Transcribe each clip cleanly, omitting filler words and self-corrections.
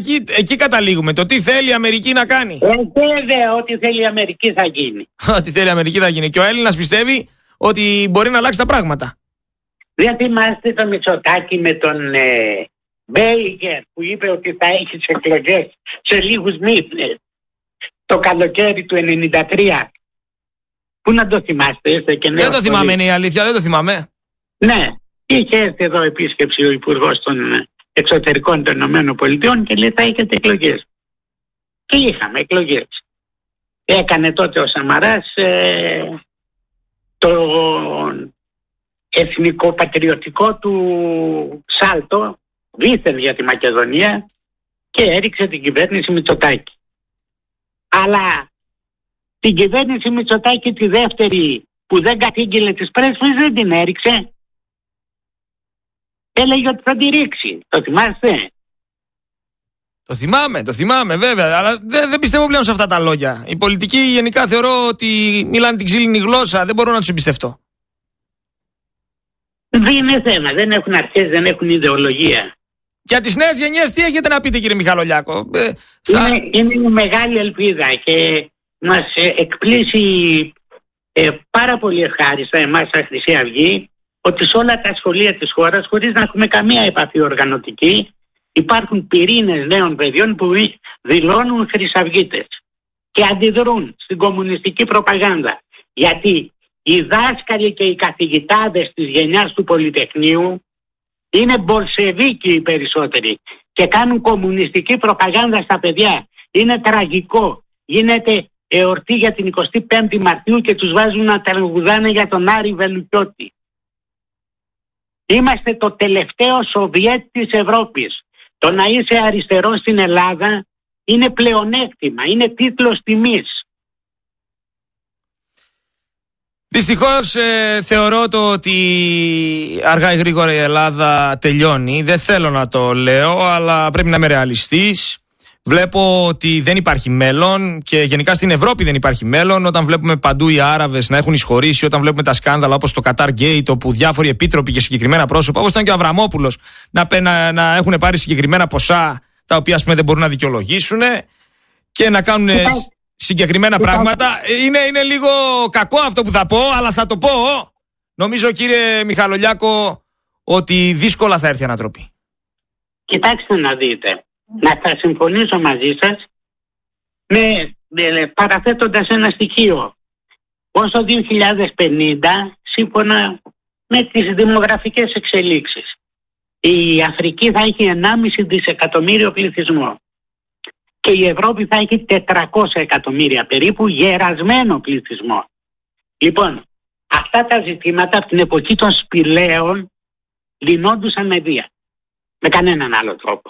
εκεί καταλήγουμε. Το τι θέλει η Αμερική να κάνει. Βέβαια, ό,τι θέλει η Αμερική θα γίνει. Ό,τι θέλει η Αμερική θα γίνει. Και ο Έλληνας πιστεύει ότι μπορεί να αλλάξει τα πράγματα. Δεν θυμάστε το Μητσοτάκη με τον Μπέικερ που είπε ότι θα έχει εκλογές σε λίγους μήνες το καλοκαίρι του 1993. Πού να το θυμάστε, είστε και νέος. Δεν το θυμάμαι, είναι η αλήθεια, δεν το θυμάμαι. Ναι, είχε έρθει εδώ επίσκεψη ο Υπουργός των Εξωτερικών των Ηνωμένων Πολιτειών και λέει θα έχετε εκλογές. Και είχαμε εκλογές. Έκανε τότε ο Σαμαράς το εθνικό πατριωτικό του σάλτο δίθεν για τη Μακεδονία και έριξε την κυβέρνηση Μητσοτάκη. Αλλά την κυβέρνηση Μητσοτάκη τη δεύτερη που δεν κατήγγειλε τις πρέσβεις δεν την έριξε. Έλεγε ότι θα τη ρίξει. Το θυμάστε? Το θυμάμαι βέβαια, αλλά δεν πιστεύω πλέον σε αυτά τα λόγια. Οι πολιτικοί γενικά θεωρώ ότι μιλάνε την ξύλινη γλώσσα, δεν μπορώ να τους εμπιστευτώ. Δεν είναι θέμα, δεν έχουν αρχές, δεν έχουν ιδεολογία. Για τις νέες γενιές τι έχετε να πείτε, κύριε Μιχαλολιάκο? Είναι μεγάλη ελπίδα και μας εκπλήσει πάρα πολύ ευχάριστα εμάς σαν Χρυσή Αυγή ότι σε όλα τα σχολεία της χώρας, χωρίς να έχουμε καμία επαφή οργανωτική, υπάρχουν πυρήνες νέων παιδιών που δηλώνουν χρυσαυγίτες και αντιδρούν στην κομμουνιστική προπαγάνδα. Γιατί οι δάσκαλοι και οι καθηγητάδες της γενιάς του Πολυτεχνείου είναι μπολσεβίκοι οι περισσότεροι και κάνουν κομμουνιστική προπαγάνδα στα παιδιά. Είναι τραγικό. Γίνεται εορτή για την 25η Μαρτίου και τους βάζουν να τραγουδάνε για τον Άρη Βελουχιώτη. Είμαστε το τελευταίο Σοβιέτ της Ευρώπης. Το να είσαι αριστερός στην Ελλάδα είναι πλεονέκτημα, είναι τίτλος τιμής. Δυστυχώς θεωρώ το ότι αργά ή γρήγορα η Ελλάδα τελειώνει. Δεν θέλω να το λέω, αλλά πρέπει να είμαι ρεαλιστής. Βλέπω ότι δεν υπάρχει μέλλον και γενικά στην Ευρώπη δεν υπάρχει μέλλον. Όταν βλέπουμε παντού οι Άραβες να έχουν εισχωρήσει, όταν βλέπουμε τα σκάνδαλα όπως το Qatar Gate, όπου διάφοροι επίτροποι και συγκεκριμένα πρόσωπα, όπως ήταν και ο Αβραμόπουλος, να έχουν πάρει συγκεκριμένα ποσά τα οποία ας πούμε δεν μπορούν να δικαιολογήσουν και να κάνουν συγκεκριμένα πράγματα. Είναι λίγο κακό αυτό που θα πω, αλλά θα το πω. Νομίζω, κύριε Μιχαλολιάκο, ότι δύσκολα θα έρθει ανατροπή. Κοιτάξτε να δείτε. Να θα συμφωνήσω μαζί σας παραθέτοντας ένα στοιχείο. Ως το 2050, σύμφωνα με τις δημογραφικές εξελίξεις, η Αφρική θα έχει 1,5 δισεκατομμύριο πληθυσμό και η Ευρώπη θα έχει 400 εκατομμύρια περίπου γερασμένο πληθυσμό. Λοιπόν, αυτά τα ζητήματα από την εποχή των σπηλαίων λυνόντουσαν με βία. Με κανέναν άλλο τρόπο.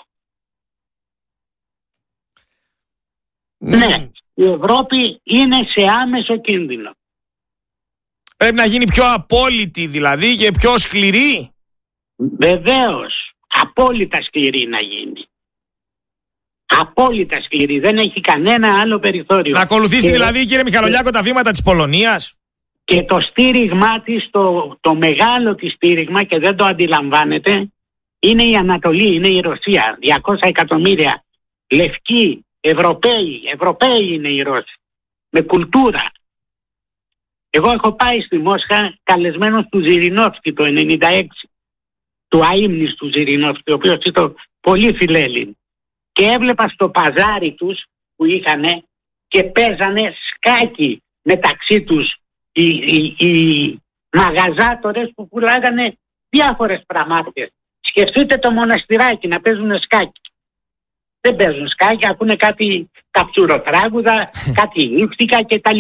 Ναι, η Ευρώπη είναι σε άμεσο κίνδυνο. Πρέπει να γίνει πιο απόλυτη δηλαδή και πιο σκληρή. Βεβαίως, απόλυτα σκληρή να γίνει. Απόλυτα σκληρή, δεν έχει κανένα άλλο περιθώριο. Να ακολουθήσει δηλαδή, κύριε Μιχαλολιάκο, τα βήματα της Πολωνίας. Και το στήριγμά της, το μεγάλο της στήριγμα, και δεν το αντιλαμβάνεται, είναι η Ανατολή, είναι η Ρωσία. 200 εκατομμύρια λευκοί Ευρωπαίοι είναι οι Ρώσοι, με κουλτούρα. Εγώ έχω πάει στη Μόσχα καλεσμένος του Ζιρινόφσκι το 1996, του αείμνης του Ζιρινόφσκι, ο οποίος ήταν πολύ φιλέλλην. Και έβλεπα στο παζάρι τους που είχανε και παίζανε σκάκι μεταξύ τους οι μαγαζάτορες που πουλάγανε διάφορες πραμάτες. Σκεφτείτε το μοναστηράκι να παίζουν σκάκι. Δεν παίζουν σκάκι, ακούνε κάτι καψουροτράγουδα, κάτι ύφτικα κτλ.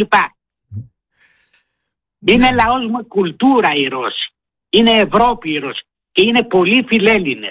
Είναι λαός με κουλτούρα οι Ρώσοι. Είναι Ευρώπη οι Ρώσοι και είναι πολύ φιλέλληνες.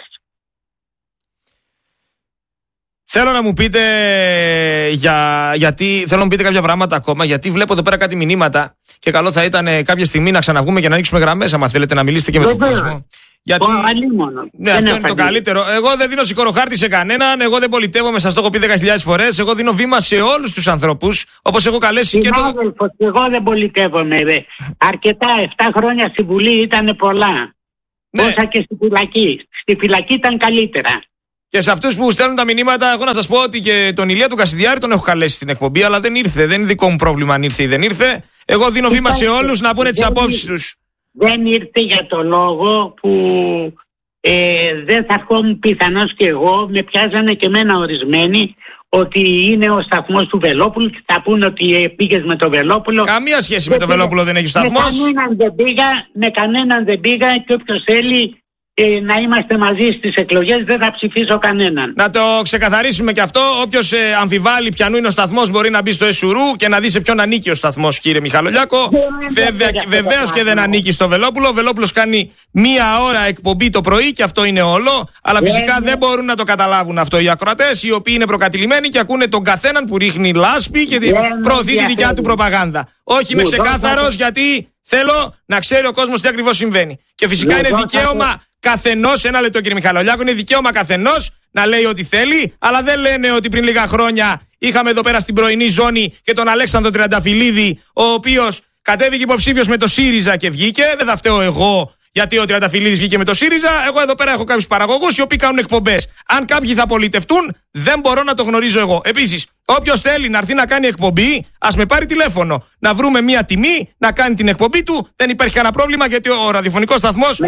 Θέλω να μου πείτε γιατί θέλω να μου πείτε κάποια πράγματα ακόμα, γιατί βλέπω εδώ πέρα κάτι μηνύματα και καλό θα ήταν κάποια στιγμή να ξαναβγούμε και να ανοίξουμε γραμμές, άμα θέλετε να μιλήσετε και με τον κόσμο. Γιατί... Ναι, αυτό είναι το καλύτερο. Εγώ δεν δίνω συγχωροχάρτη σε κανέναν, εγώ δεν πολιτεύομαι, σας το έχω πει 10.000 φορές. Εγώ δίνω βήμα σε όλους τους ανθρώπους, όπως έχω καλέσει και το. Εγώ δεν πολιτεύομαι. Αρκετά, 7 χρόνια στη Βουλή ήταν πολλά. Ναι. Όσα και στη φυλακή. Στη φυλακή ήταν καλύτερα. Και σε αυτούς που στέλνουν τα μηνύματα, εγώ να σας πω ότι και τον Ηλία του Κασιδιάρη τον έχω καλέσει στην εκπομπή, αλλά δεν ήρθε. Δεν είναι δικό μου πρόβλημα αν ήρθε ή δεν ήρθε. Εγώ δίνω βήμα σε όλους να πούνε τις απόψεις τους. Δεν ήρθε για το λόγο που δεν θα έρχομαι πιθανώς και εγώ, με πιάζανε και εμένα ορισμένοι, ότι είναι ο σταθμός του Βελόπουλου και θα πούνε ότι πήγες με το Βελόπουλο. Καμία σχέση με το Βελόπουλο δεν έχει ο σταθμός. Με κανέναν δεν πήγα και όποιος θέλει να είμαστε μαζί στις εκλογές δεν θα ψηφίσω κανέναν. Να το ξεκαθαρίσουμε και αυτό. Όποιος αμφιβάλλει ποιανού είναι ο σταθμός μπορεί να μπει στο Εσουρού και να δει σε ποιον ανήκει ο σταθμός, κύριε Μιχαλολιάκο. Βεβαίως και δεν ανήκει στο Βελόπουλο. Ο Βελόπουλος κάνει 1 ώρα εκπομπή το πρωί και αυτό είναι όλο. Αλλά φυσικά δεν μπορούν να το καταλάβουν αυτό οι ακροατές, οι οποίοι είναι προκατηλημένοι και ακούνε τον καθέναν που ρίχνει λάσπη και προωθεί τη δικιά του προπαγάνδα. Όχι, είμαι ξεκάθαρος γιατί θέλω να ξέρει ο κόσμος τι ακριβώς συμβαίνει. Και φυσικά είναι δικαίωμα καθενός, ένα λεπτό κύριε Μιχαλολιάκο, είναι δικαίωμα καθενός να λέει ό,τι θέλει, αλλά δεν λένε ότι πριν λίγα χρόνια είχαμε εδώ πέρα στην πρωινή ζώνη και τον Αλέξανδρο Τριανταφυλλίδη, ο οποίος κατέβηκε υποψήφιος με το ΣΥΡΙΖΑ και βγήκε. Δεν θα φταίω εγώ γιατί ο Τριανταφυλλίδης βγήκε με το ΣΥΡΙΖΑ. Εγώ εδώ πέρα έχω κάποιους παραγωγούς οι οποίοι κάνουν εκπομπές. Αν κάποιοι θα πολιτευτούν, δεν μπορώ να το γνωρίζω εγώ. Επίσης, όποιος θέλει να έρθει να κάνει εκπομπή, ας με πάρει τηλέφωνο. Να βρούμε μία τιμή, να κάνει την εκπομπή του. Δεν υπάρχει κανένα πρόβλημα γιατί ο ραδιοφωνικός σταθμός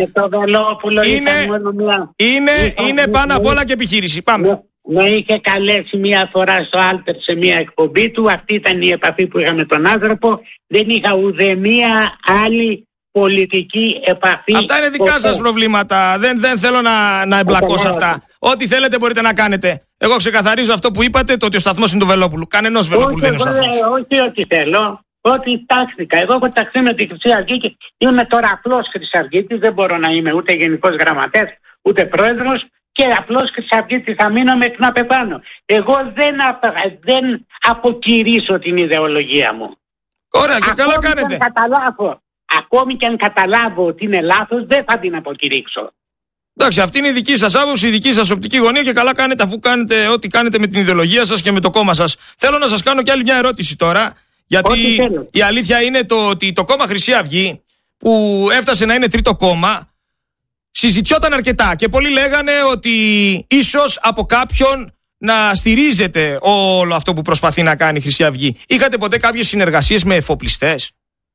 είναι πάνω απ' όλα και επιχείρηση. Πάμε. Με είχε καλέσει μία φορά στο Άλτερ σε μία εκπομπή του. Αυτή ήταν η επαφή που είχα με τον άνθρωπο. Δεν είχα ουδέμια άλλη πολιτική επαφή. Αυτά είναι δικά σας προβλήματα. Δεν θέλω να εμπλακώ σε αυτά. Ό,τι θέλετε μπορείτε να κάνετε. Εγώ ξεκαθαρίζω αυτό που είπατε, το ότι ο σταθμός είναι του Βελόπουλου. Κανενός Βελόπουλου δεν είναι ο σταθμός. Όχι ό,τι θέλω. Ό,τι τάχθηκα. Εγώ έχω ταχθεί με τη Χρυσή Αυγή και είμαι τώρα απλός Χρυσαυγίτης. Δεν μπορώ να είμαι ούτε γενικός γραμματέας, ούτε πρόεδρος. Και απλώς Χρυσαυγίτης θα μείνω μέχρι να πεθάνω. Εγώ δεν αποκηρύσω την ιδεολογία μου. Ωραία, και καλά κάνετε. Ακόμη και αν καταλάβω ότι είναι λάθος, δεν θα την αποκηρύξω. Εντάξει, αυτή είναι η δική σας άποψη, η δική σας οπτική γωνία και καλά κάνετε αφού κάνετε ό,τι κάνετε με την ιδεολογία σας και με το κόμμα σας. Θέλω να σας κάνω και άλλη μια ερώτηση τώρα, γιατί η αλήθεια είναι ότι το κόμμα Χρυσή Αυγή, που έφτασε να είναι τρίτο κόμμα, συζητιόταν αρκετά και πολλοί λέγανε ότι ίσως από κάποιον να στηρίζεται όλο αυτό που προσπαθεί να κάνει η Χρυσή Αυγή. Είχατε ποτέ κάποιες συνεργασίες με εφοπλιστές?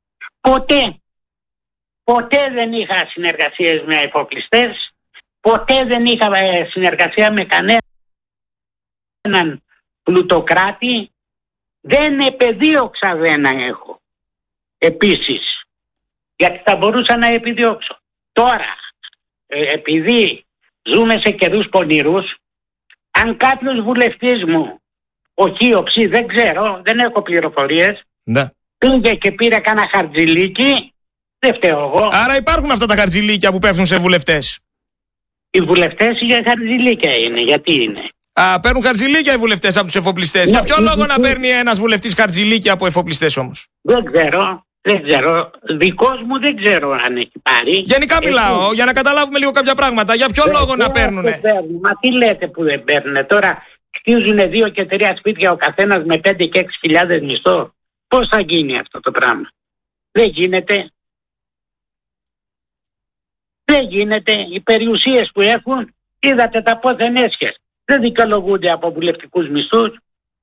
Ποτέ δεν είχα συνεργασίες με εφοπλιστές, ποτέ δεν είχα συνεργασία με κανέναν πλουτοκράτη, δεν επεδίωξα, δεν έχω επίσης, γιατί θα μπορούσα να επιδιώξω. Τώρα, επειδή ζούμε σε καιρούς πονηρούς, αν κάποιος βουλευτής μου, όχι οψή, δεν ξέρω, δεν έχω πληροφορίες, ναι, πήγε και πήρε κάνα χαρτζηλίκι, δεν φταίω εγώ. Άρα υπάρχουν αυτά τα χαρτζηλίκια που πέφτουν σε βουλευτές? Οι βουλευτές για χαρτζηλίκια είναι, γιατί είναι? Παίρνουν χαρτζηλίκια οι βουλευτές από τους εφοπλιστές. Για ποιο λόγο να παίρνει ένας βουλευτής χαρτζηλίκια από εφοπλιστές όμως? Δεν ξέρω. Δικός μου δεν ξέρω αν έχει πάρει. Γενικά μιλάω, για να καταλάβουμε λίγο κάποια πράγματα. Για ποιο λόγο να παίρνουνε? Μα τι λέτε που δεν παίρνουνε? Τώρα χτίζουν 2 και 3 σπίτια ο καθένας με 5 και 6.000 μισθό. Πώς θα γίνει αυτό το πράγμα? Δεν γίνεται. Δεν γίνεται. Οι περιουσίες που έχουν, είδατε τα πόθεν έσχες, δεν δικαιολογούνται από βουλευτικούς μισθούς.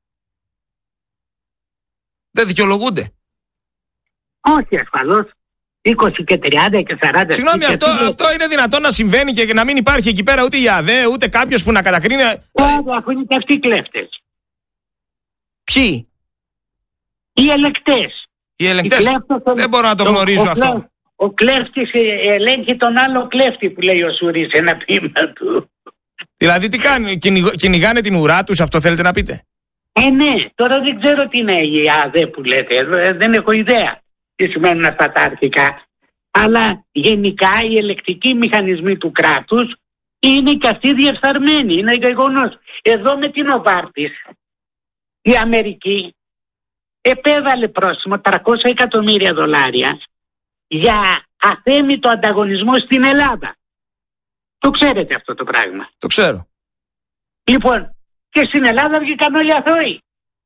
Δεν δικαιολογούνται? Όχι ασφαλώς. 20 και 30 και 40. Συγγνώμη, αυτό είναι δυνατόν να συμβαίνει και να μην υπάρχει εκεί πέρα ούτε η ΑΔΕ, ούτε κάποιος που να κατακρίνει? Αφού είναι και αυτοί οι κλέφτες. Ποιοι? Οι ελεκτές. Οι ελεκτές. Δεν μπορώ να το γνωρίζω αυτό. Ο κλέφτης ελέγχει τον άλλο κλέφτη που λέει ο Σουρής, ένα ποίημα του. Δηλαδή τι κάνει, κυνηγάνε την ουρά τους, αυτό θέλετε να πείτε? Ναι, τώρα δεν ξέρω τι είναι η ΑΔΕ που λέτε, δεν έχω ιδέα τι σημαίνουν αυτά τα αρχικά. Αλλά γενικά οι ελεκτικοί μηχανισμοί του κράτους είναι και αυτοί διεφθαρμένοι, είναι γεγονός. Εδώ με την Οβάρτης η Αμερική επέβαλε πρόστιμο $300 εκατομμύρια για αθέμητο ανταγωνισμό στην Ελλάδα. Το ξέρετε αυτό το πράγμα? Το ξέρω. Λοιπόν, και στην Ελλάδα βγήκαν όλοι αθώοι.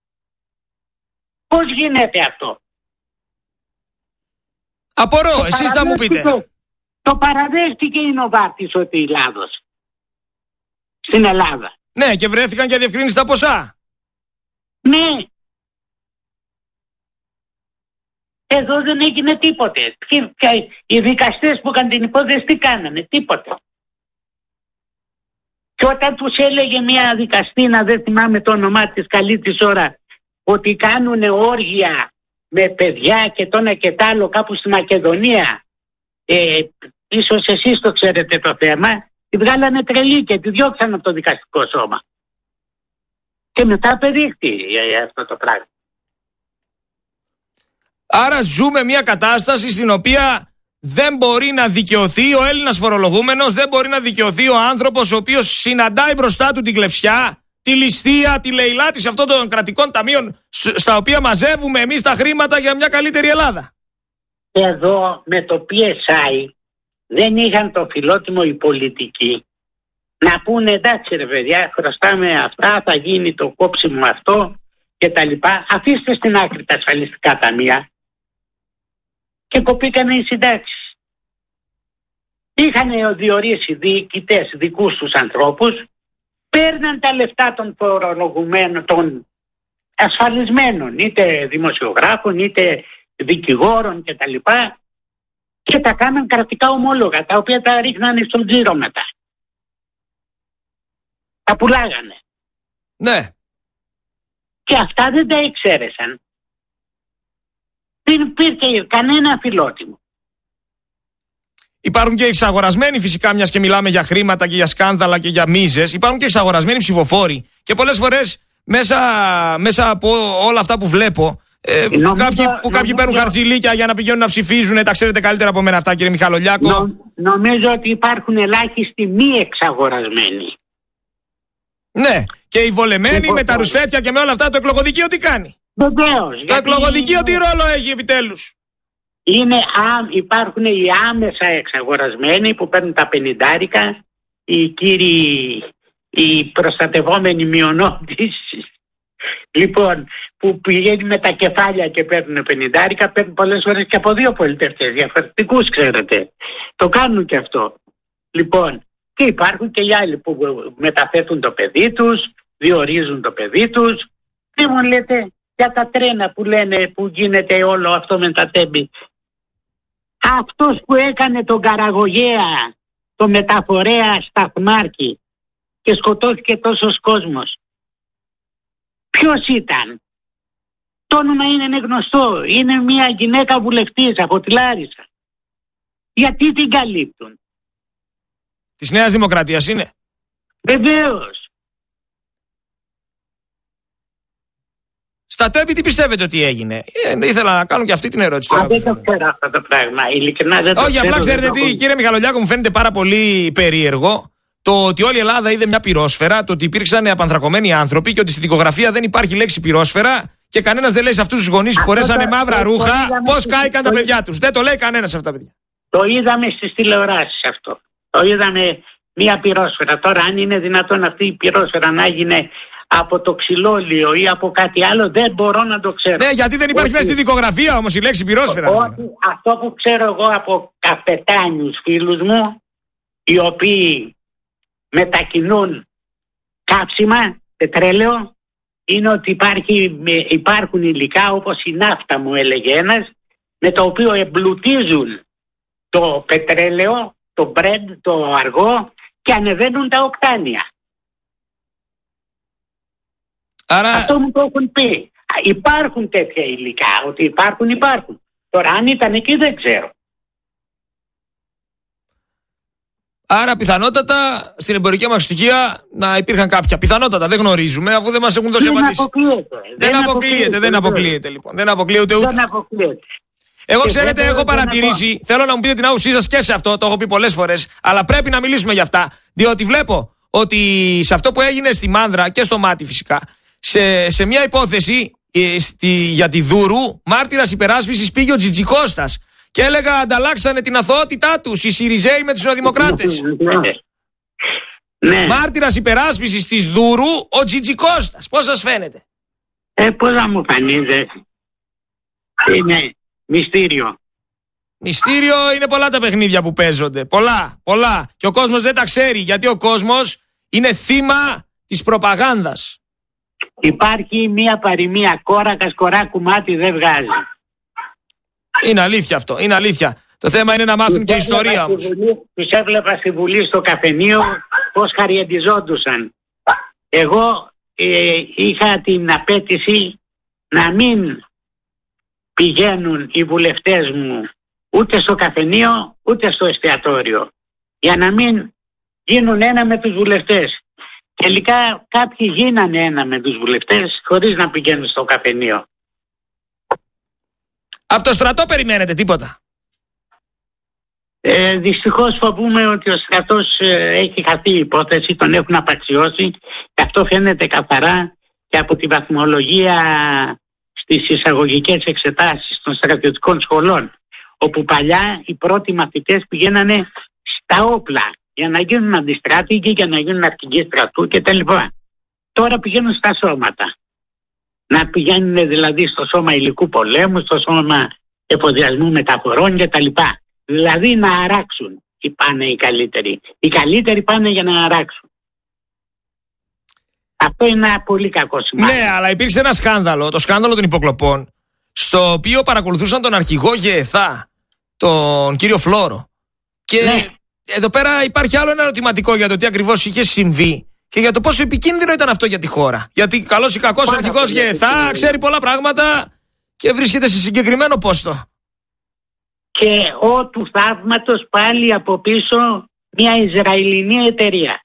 Πώς γίνεται αυτό? Απορώ, εσείς θα μου πείτε. Το παραδέχτηκε η Νοβάρτης ότι η Ελλάδος. στην Ελλάδα. Ναι, και βρέθηκαν και διευκρίνηστα ποσά. Ναι. Εδώ δεν έγινε τίποτε. Οι δικαστές που έκαναν την υπόθεση τι κάνανε? Τίποτα. Και όταν τους έλεγε μια δικαστήνα, δεν θυμάμαι το όνομά της, καλή της ώρα, ότι κάνουν όργια με παιδιά και το ένα και τ' άλλο κάπου στη Μακεδονία, ίσως εσείς το ξέρετε το θέμα, τη βγάλανε τρελή και τη διώξαν από το δικαστικό σώμα. Και μετά απεδείχθη αυτό το πράγμα. Άρα ζούμε μια κατάσταση στην οποία δεν μπορεί να δικαιωθεί ο Έλληνας φορολογούμενος, δεν μπορεί να δικαιωθεί ο άνθρωπος ο οποίος συναντάει μπροστά του την κλεψιά, τη ληστεία, τη λαιλάτιση αυτών των κρατικών ταμείων στα οποία μαζεύουμε εμείς τα χρήματα για μια καλύτερη Ελλάδα. Εδώ με το PSI δεν είχαν το φιλότιμο οι πολιτικοί να πούνε εντάξει ρε παιδιά, χρωστάμε αυτά, θα γίνει το κόψιμο αυτό και τα λοιπά. Αφήστε στην άκρη τα ασφαλιστικά ταμεία. Και κοπήκανε οι συντάξεις. Είχαν διορίσει διοικητές δικούς τους ανθρώπους, παίρναν τα λεφτά των φορολογουμένων, των ασφαλισμένων, είτε δημοσιογράφων, είτε δικηγόρων κτλ. Και τα κάναν κρατικά ομόλογα, τα οποία τα ρίχνανε στον τζίρο μετά. Τα πουλάγανε. Ναι. Και αυτά δεν τα εξαίρεσαν. Δεν υπήρχε κανένα φιλότιμο. Υπάρχουν και εξαγορασμένοι φυσικά, μιας και μιλάμε για χρήματα και για σκάνδαλα και για μίζες. Υπάρχουν και εξαγορασμένοι ψηφοφόροι. Και πολλές φορές μέσα από όλα αυτά που βλέπω, κάποιοι παίρνουν χαρτζηλίκια για να πηγαίνουν να ψηφίζουν. Τα ξέρετε καλύτερα από μένα αυτά, κύριε Μιχαλολιάκο. Νομίζω ότι υπάρχουν ελάχιστοι μη εξαγορασμένοι. Ναι, και οι βολεμένοι με τα ρουσφέτια και με όλα αυτά, το εκλογοδικείο τι κάνει? Βεβαίως. Το εκλογοδικείο τι ρόλο έχει επιτέλους? Υπάρχουν οι άμεσα εξαγορασμένοι που παίρνουν τα 50, οι κύριοι, οι προστατευόμενοι μειονότητες, λοιπόν, που πηγαίνουν με τα κεφάλια και παίρνουν 50, παίρνουν πολλές φορές και από δύο πολιτευτές διαφορετικούς, ξέρετε. Το κάνουν και αυτό. Λοιπόν, και υπάρχουν και οι άλλοι που μεταθέτουν το παιδί τους, διορίζουν το παιδί τους. Τι μου λέτε για τα τρένα που λένε που γίνεται όλο αυτό με τα τέμπη? Αυτός που έκανε τον Καραγωγέα, το μεταφορέα σταθμάρχη και σκοτώθηκε τόσος κόσμος, ποιος ήταν? Το όνομα είναι γνωστό. Είναι μια γυναίκα βουλευτής από τη Λάρισα. Γιατί την καλύπτουν? Της Νέας Δημοκρατίας είναι? Βεβαίως. Στα τέμπη τι πιστεύετε ότι έγινε? Ήθελα να κάνω και αυτή την ερώτηση. Δεν το ξέρω αυτό το πράγμα. Ειλικρινά δεν το ξέρω. Όχι, απλά ξέρετε τι, κύριε Μιχαλολιάκο, μου φαίνεται πάρα πολύ περίεργο το ότι όλη η Ελλάδα είδε μια πυρόσφαιρα, το ότι υπήρξαν απανθρακωμένοι άνθρωποι και ότι στη δικογραφία δεν υπάρχει λέξη πυρόσφαιρα και κανένας δεν λέει σε αυτούς τους γονείς που φορέσανε μαύρα ρούχα πώς κάηκαν τα παιδιά τους. Δεν το λέει κανένας σε αυτά τα παιδιά. Το είδαμε στις τηλεοράσεις αυτό. Το είδαμε μια πυρόσφαιρα. Τώρα, αν είναι δυνατόν αυτή η πυρόσφαιρα να γίνει από το ξυλόλιο ή από κάτι άλλο, δεν μπορώ να το ξέρω. Ναι, γιατί δεν υπάρχει μέσα στη δικογραφία όμως η λέξη πυρόσφαιρα. Αυτό που ξέρω εγώ από καπετάνιους φίλους μου, οι οποίοι μετακινούν καύσιμα, πετρέλαιο, είναι ότι υπάρχουν υλικά όπως η ναύτα, μου έλεγε ένας, με το οποίο εμπλουτίζουν το πετρέλαιο, το μπρεντ, το αργό και ανεβαίνουν τα οκτάνια. Άρα... Αυτό μου το έχουν πει. Υπάρχουν τέτοια υλικά, ότι υπάρχουν. Τώρα αν ήταν εκεί δεν ξέρω. Άρα πιθανότατα στην εμπορική μας στοιχεία να υπήρχαν κάποια. Πιθανότατα, δεν γνωρίζουμε, αφού δεν μας έχουν δώσει απαντήσεις. Δεν αποκλείεται λοιπόν. Δεν αποκλείεται ούτε. Εγώ ξέρετε, έχω παρατηρήσει, θέλω να μου πείτε την άποψή σας και σε αυτό, το έχω πει πολλές φορές, αλλά πρέπει να μιλήσουμε για αυτά, διότι βλέπω ότι σε αυτό που έγινε στη Μάνδρα και στο Μάτι φυσικά, σε μια υπόθεση για τη Δούρου, μάρτυρας υπεράσπισης πήγε ο Τζιτζικώστας και έλεγα ανταλλάξανε την αθωότητά τους οι Σιριζέοι με τους Νεοδημοκράτες. Ναι. Μάρτυρας υπεράσπισης της Δούρου ο Τζιτζικώστας. Πώς σας φαίνεται? Πώς να μου φανείτε? Είναι μυστήριο. Μυστήριο είναι πολλά τα παιχνίδια που παίζονται. Πολλά. Και ο κόσμος δεν τα ξέρει, γιατί ο κόσμος Είναι θύμα της προπαγάνδας. Υπάρχει μία παροιμία, κόρακας κοράκου μάτι δεν βγάζει. Είναι αλήθεια αυτό, είναι αλήθεια. Το θέμα είναι να μάθουν και ιστορία όμως. Τους έβλεπα στη Βουλή στο καφενείο πώς χαριεντιζόντουσαν. Εγώ είχα την απέτηση να μην πηγαίνουν οι βουλευτές μου ούτε στο καφενείο ούτε στο εστιατόριο, για να μην γίνουν ένα με τους βουλευτές. Τελικά κάποιοι γίνανε ένα με τους βουλευτές χωρίς να πηγαίνουν στο καφενείο. Από το στρατό περιμένετε τίποτα? Δυστυχώς φοβούμαι ότι ο στρατός έχει χαθεί η υπόθεση, τον έχουν απαξιώσει, και αυτό φαίνεται καθαρά και από τη βαθμολογία στις εισαγωγικές εξετάσεις των στρατιωτικών σχολών, όπου παλιά οι πρώτοι μαθητές πηγαίνανε στα όπλα για να γίνουν αντιστράτηγοι, για να γίνουν αρχηγοί στρατού κτλ. Τώρα πηγαίνουν στα σώματα. Να πηγαίνουν δηλαδή στο σώμα υλικού πολέμου, στο σώμα εφοδιασμού μεταφορών κτλ. Δηλαδή να αράξουν. Πάνε οι καλύτεροι. Οι καλύτεροι πάνε για να αράξουν. Αυτό είναι ένα πολύ κακό σημάδι. Ναι, αλλά υπήρξε ένα σκάνδαλο, το σκάνδαλο των υποκλοπών, στο οποίο παρακολουθούσαν τον αρχηγό ΓΕΘΑ, τον κύριο Φλόρο. Και ναι, εδώ πέρα υπάρχει άλλο ένα ερωτηματικό για το τι ακριβώς είχε συμβεί και για το πόσο επικίνδυνο ήταν αυτό για τη χώρα. Γιατί καλός ή κακός ο αρχηγός ΓΕΘΑ ξέρει πολλά πράγματα και βρίσκεται σε συγκεκριμένο πόστο. Και ο του θαύματος πάλι από πίσω μια Ισραηλινή εταιρεία.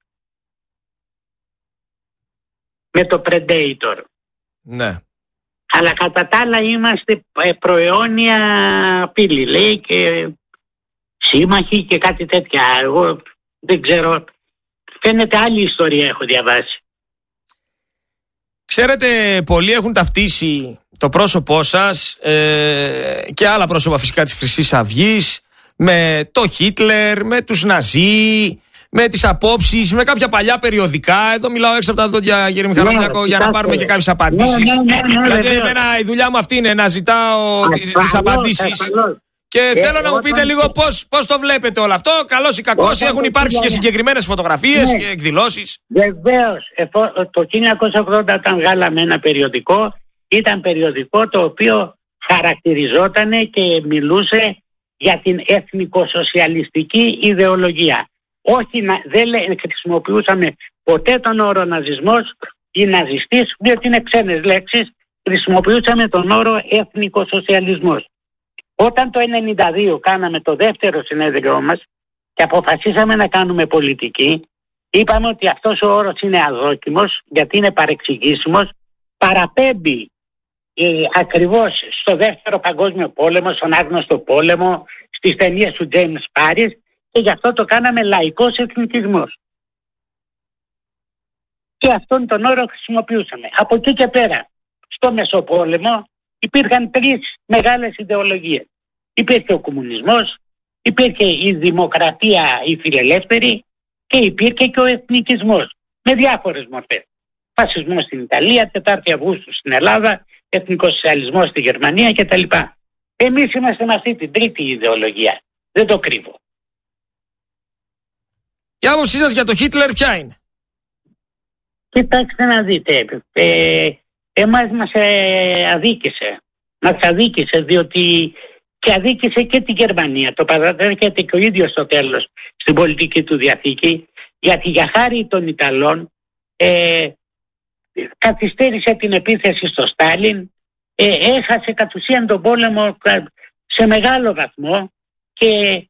Με το Predator. Ναι. Αλλά κατά τα άλλα είμαστε προαιώνια φίλοι, λέει, και σύμμαχοι και κάτι τέτοια. Εγώ δεν ξέρω. Φαίνεται άλλη ιστορία έχω διαβάσει. Ξέρετε, πολλοί έχουν ταυτίσει το πρόσωπό σας και άλλα πρόσωπα φυσικά της Χρυσής Αυγής με το Χίτλερ, με τους Ναζί, με τις απόψεις, με κάποια παλιά περιοδικά. Εδώ μιλάω έξω από τα δόντια, κύριε Μιχαλολιάκο, για να πάρουμε και κάποιες απαντήσεις. Δηλαδή εμένα η δουλειά μου αυτή είναι να ζητάω τις απαντήσεις. Και θέλω να μου πείτε λίγο πώς το βλέπετε όλο αυτό. Καλώς ή κακώς, έχουν υπάρξει και συγκεκριμένες φωτογραφίες και εκδηλώσεις. Βεβαίως, το 1980 όταν βγάλαμε ένα περιοδικό, ήταν περιοδικό το οποίο χαρακτηριζόταν και μιλούσε για την εθνικοσοσιαλιστική ιδεολογία. Όχι, δεν χρησιμοποιούσαμε ποτέ τον όρο ναζισμός ή ναζιστής, διότι είναι ξένες λέξεις. Χρησιμοποιούσαμε τον όρο εθνικοσοσιαλισμός. Όταν το 1992 κάναμε το δεύτερο συνέδριό μας και αποφασίσαμε να κάνουμε πολιτική, είπαμε ότι αυτός ο όρος είναι αδόκιμος, γιατί είναι παρεξηγήσιμος, παραπέμπει ακριβώς στο δεύτερο παγκόσμιο πόλεμο, στον άγνωστο πόλεμο, στις ταινίες του James Paris, και γι' αυτό το κάναμε λαϊκός εθνικισμός. Και αυτόν τον όρο χρησιμοποιούσαμε. Από εκεί και πέρα, στο Μεσοπόλεμο, υπήρχαν τρεις μεγάλες ιδεολογίες. Υπήρχε ο κομμουνισμός, υπήρχε η δημοκρατία η φιλελεύθερη και υπήρχε και ο εθνικισμός με διάφορες μορφές. Φασισμός στην Ιταλία, 4η Αυγούστου στην Ελλάδα, εθνικοσοσιαλισμός στη Γερμανία κτλ. Εμείς είμαστε με αυτή την τρίτη ιδεολογία. Δεν το κρύβω. Η άποψή σας για το Χίτλερ ποια είναι? Κοιτάξτε να δείτε. Εμάς μας αδίκησε. Μας αδίκησε διότι και αδίκησε και την Γερμανία. Το παραδέχεται και ο ίδιος στο τέλος στην πολιτική του διαθήκη, γιατί για χάρη των Ιταλών καθυστέρησε την επίθεση στο Στάλιν, έχασε κατ' ουσίαν τον πόλεμο σε μεγάλο βαθμό και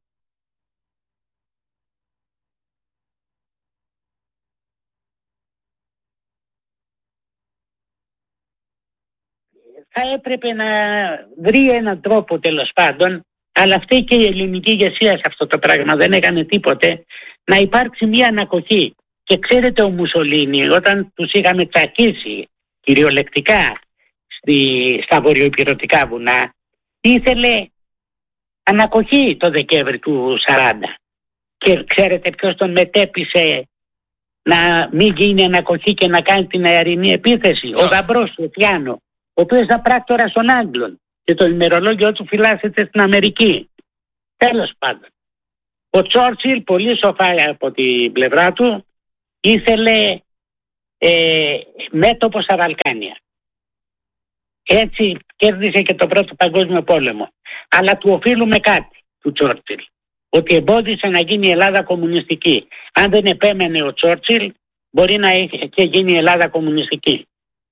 θα έπρεπε να βρει έναν τρόπο, τέλος πάντων, αλλά αυτή και η ελληνική ηγεσία σε αυτό το πράγμα δεν έκανε τίποτε, να υπάρξει μια ανακοχή. Και ξέρετε, ο Μουσολίνι, όταν τους είχαμε τσακίσει κυριολεκτικά στα βορειοϊπειρωτικά βουνά, ήθελε ανακοχή το Δεκέμβρη του 40. Και ξέρετε ποιος τον μετέπεισε να μην γίνει ανακοχή και να κάνει την αερινή επίθεση? Ο γαμπρός του Φιάνο, ο οποίος ήταν πράκτορας των Άγγλων και το ημερολόγιο του φυλάσσεται στην Αμερική. Τέλος πάντων, ο Τσόρτσιλ πολύ σοφά από την πλευρά του ήθελε μέτωπο στα Βαλκάνια. Έτσι κέρδισε και τον Πρώτο Παγκόσμιο Πόλεμο. Αλλά του οφείλουμε κάτι, του Τσόρτσιλ, ότι εμπόδισε να γίνει η Ελλάδα κομμουνιστική. Αν δεν επέμενε ο Τσόρτσιλ, μπορεί να είχε γίνει η Ελλάδα κομμουνιστική.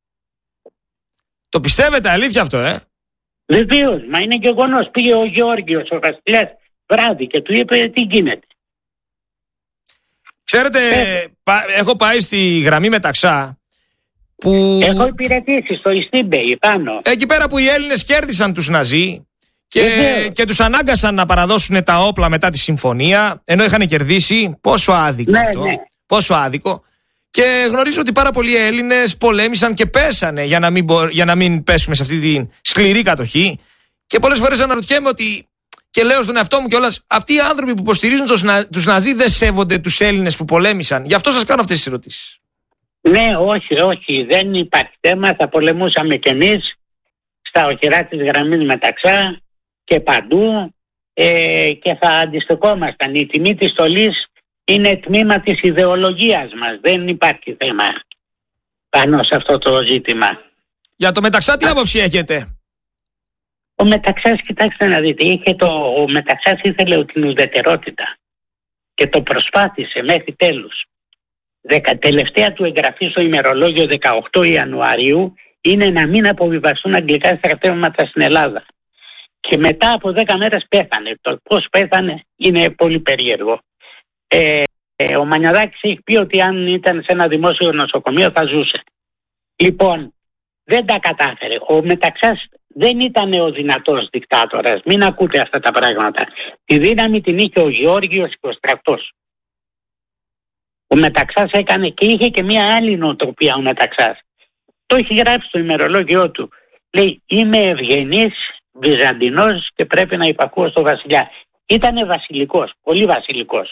Το πιστεύετε, αλήθεια αυτό, Βεβαίως, μα είναι γεγονός. Πήγε ο Γεώργιος, ο βασιλιάς, βράδυ και του είπε τι γίνεται. Ξέρετε, έχω πάει στη γραμμή Μεταξά που... Έχω υπηρετήσει στο Ιστίμπεϊ πάνω. Εκεί πέρα που οι Έλληνες κέρδισαν τους Ναζί και τους ανάγκασαν να παραδώσουν τα όπλα μετά τη συμφωνία, ενώ είχαν κερδίσει. Πόσο άδικο αυτό. Ναι. Πόσο άδικο. Και γνωρίζω ότι πάρα πολλοί Έλληνες πολέμησαν και πέσανε για να μην πέσουμε σε αυτή τη σκληρή κατοχή. Και πολλές φορές αναρωτιέμαι ότι, και λέω στον εαυτό μου κιόλας, αυτοί οι άνθρωποι που υποστηρίζουν τους Ναζί δεν σέβονται τους Έλληνες που πολέμησαν. Γι' αυτό σας κάνω αυτές τις ερωτήσεις. Ναι, όχι, δεν υπάρχει θέμα. Θα πολεμούσαμε κι εμείς στα οχυρά της γραμμής Μεταξά και παντού και θα αντιστεκόμασταν. Η τιμή της στολής είναι τμήμα της ιδεολογίας μας. Δεν υπάρχει θέμα πάνω σε αυτό το ζήτημα. Για το Μεταξά τι άποψη έχετε? Ο Μεταξάς, κοιτάξτε να δείτε, ο Μεταξάς ήθελε την ουδετερότητα και το προσπάθησε μέχρι τέλους. Τελευταία του εγγραφή στο ημερολόγιο 18 Ιανουαρίου είναι να μην αποβιβαστούν αγγλικά στρατεύματα στην Ελλάδα. Και μετά από 10 μέρες πέθανε. Το πώς πέθανε είναι πολύ περίεργο. Ο Μανιαδάκης έχει πει ότι αν ήταν σε ένα δημόσιο νοσοκομείο θα ζούσε. Λοιπόν, δεν τα κατάφερε. Ο Μεταξάς δεν ήταν ο δυνατός δικτάτορας. Μην ακούτε αυτά τα πράγματα. Τη δύναμη την είχε ο Γεώργιος και ο στρατός. Ο Μεταξάς έκανε και είχε και μια άλλη νοοτροπία ο Μεταξάς. Το έχει γράψει στο ημερολόγιο του. Λέει, είμαι ευγενής, Βυζαντινός και πρέπει να υπακούω στο βασιλιά. Ήτανε βασιλικός, πολύ βασιλικός.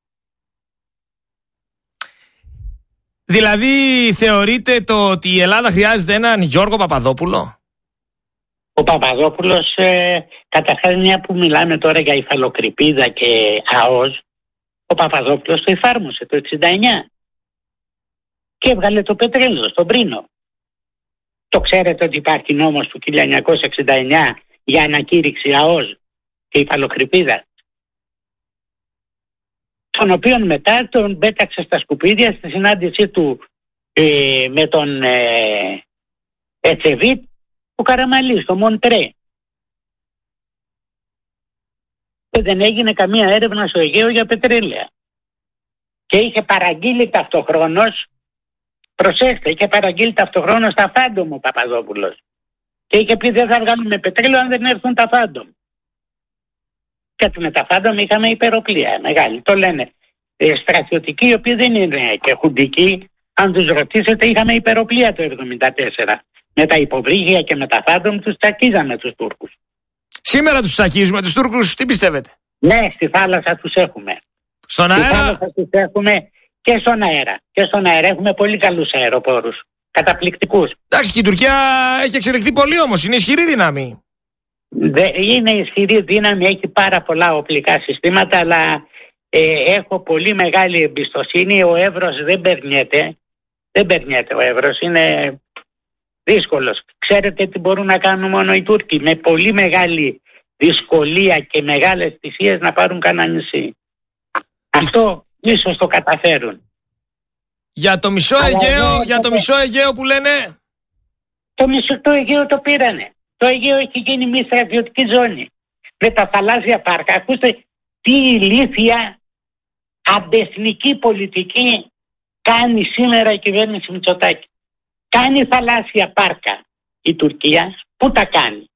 Δηλαδή θεωρείτε ότι η Ελλάδα χρειάζεται έναν Γιώργο Παπαδόπουλο? Ο Παπαδόπουλος, καταρχάς μια που μιλάμε τώρα για υφαλοκρηπίδα και ΑΟΣ, ο Παπαδόπουλος το εφάρμοσε το 1969 και έβγαλε το πετρέλαιο στον Πρίνο. Το ξέρετε ότι υπάρχει νόμος του 1969 για ανακήρυξη ΑΟΣ και υφαλοκρηπίδα, τον οποίον μετά τον πέταξε στα σκουπίδια στη συνάντησή του με τον Ετσεβίτ ο Καραμαλής στο Μοντρέ. Δεν έγινε καμία έρευνα στο Αιγαίο για πετρέλαια. Και είχε παραγγείλει ταυτοχρόνως, προσέξτε, είχε παραγγείλει ταυτοχρόνως τα Φάντομ ο Παπαδόπουλος. Και είχε πει δεν θα βγάλουμε πετρέλαιο αν δεν έρθουν τα Φάντομ. Γιατί με τα Φάντομ είχαμε υπεροπλία μεγάλη. Το λένε στρατιωτικοί, οι οποίοι δεν είναι και χουντικοί. Αν τους ρωτήσετε, είχαμε υπεροπλία το 1974. Με τα υποβρύχια και με τα Φάντομ τους τσακίζαμε τους Τούρκους. Σήμερα τους τσακίζουμε τους Τούρκους, τι πιστεύετε? Ναι, στη θάλασσα τους έχουμε. Στον αέρα? Στη θάλασσα τους έχουμε και στον αέρα. Και στον αέρα έχουμε πολύ καλούς αεροπόρους. Καταπληκτικούς. Εντάξει, και η Τουρκία έχει εξελιχθεί πολύ όμως, είναι ισχυρή δύναμη. Είναι ισχυρή δύναμη, έχει πάρα πολλά οπλικά συστήματα, αλλά έχω πολύ μεγάλη εμπιστοσύνη. Ο Εύρος δεν περνιέται. Δεν περνιέται ο Εύρος, είναι δύσκολος. Ξέρετε τι μπορούν να κάνουν μόνο οι Τούρκοι? Με πολύ μεγάλη δυσκολία και μεγάλες θυσίες να πάρουν κανένα νησί. Αυτό ίσως το καταφέρουν. Για το μισό Αιγαίο, για το μισό Αιγαίο που λένε? Το μισό το Αιγαίο το πήρανε. Το Αιγαίο έχει γίνει μια στρατιωτική ζώνη. Με τα θαλάσσια πάρκα. Ακούστε τι ηλίθια αντεθνική πολιτική κάνει σήμερα η κυβέρνηση Μητσοτάκη. Κάνει θαλάσσια πάρκα η Τουρκία. Πού τα κάνει?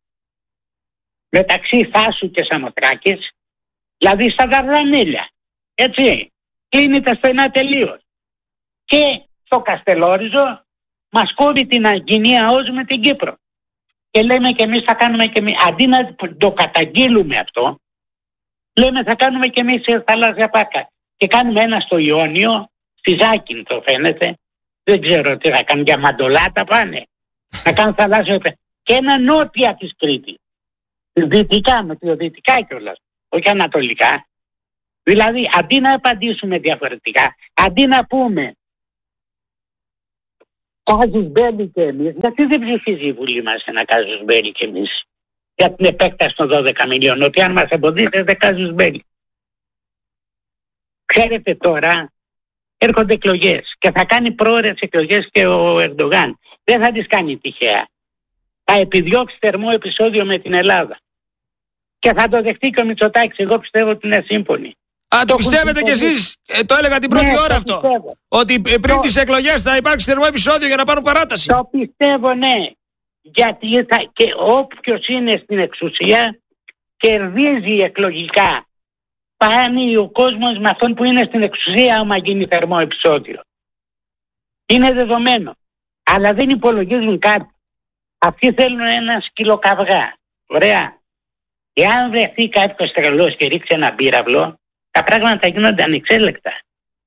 Μεταξύ Θάσου και Σαμοθράκης, δηλαδή στα Δαρδανέλια. Έτσι. Κλείνει τα στενά τελείως. Και στο Καστελόριζο μας κόβει την Αγγινία ΑΟΣ με την Κύπρο. Και λέμε και εμείς θα κάνουμε και εμείς, αντί να το καταγγείλουμε αυτό, λέμε θα κάνουμε και εμείς σε θαλάσσια πάρκα. Και κάνουμε ένα στο Ιόνιο, στη Ζάκυνθο φαίνεται, δεν ξέρω τι θα κάνουν, για μαντολάτα πάνε. Θα κάνουν θαλάσσια πάρκα. Και ένα νότια της Κρήτης. Δυτικά, με το δυτικά κιόλας, όχι ανατολικά. Δηλαδή, αντί να απαντήσουμε διαφορετικά, αντί να πούμε Κάζους μπέλι και εμείς. Γιατί δεν ψηφίζει η Βουλή μας ένα κάζους μπέλι και εμείς για την επέκταση των 12 μιλίων? Ότι αν μας εμποδίσετε κάζους μπέλι. Ξέρετε τώρα, έρχονται εκλογές και θα κάνει πρόορες εκλογές και ο Ερντογάν. Δεν θα τις κάνει τυχαία. Θα επιδιώξει θερμό επεισόδιο με την Ελλάδα. Και θα το δεχτεί και ο Μητσοτάκης. Εγώ πιστεύω ότι είναι σύμφωνοι. Το πιστεύετε κι εσείς? Το έλεγα την πρώτη ώρα αυτό. Πιστεύω. Ότι πριν τις εκλογές θα υπάρξει θερμό επεισόδιο για να πάρουν παράταση. Το πιστεύω, ναι. Γιατί και όποιος είναι στην εξουσία κερδίζει εκλογικά. Πάνει ο κόσμος με αυτόν που είναι στην εξουσία άμα γίνει θερμό επεισόδιο. Είναι δεδομένο. Αλλά δεν υπολογίζουν κάτι. Αυτοί θέλουν ένα σκυλοκαυγά. Ωραία. Εάν βρεθεί κάποιος τρελός και ρίξει ένα πύραυλο, τα πράγματα γίνονται ανεξέλεκτα.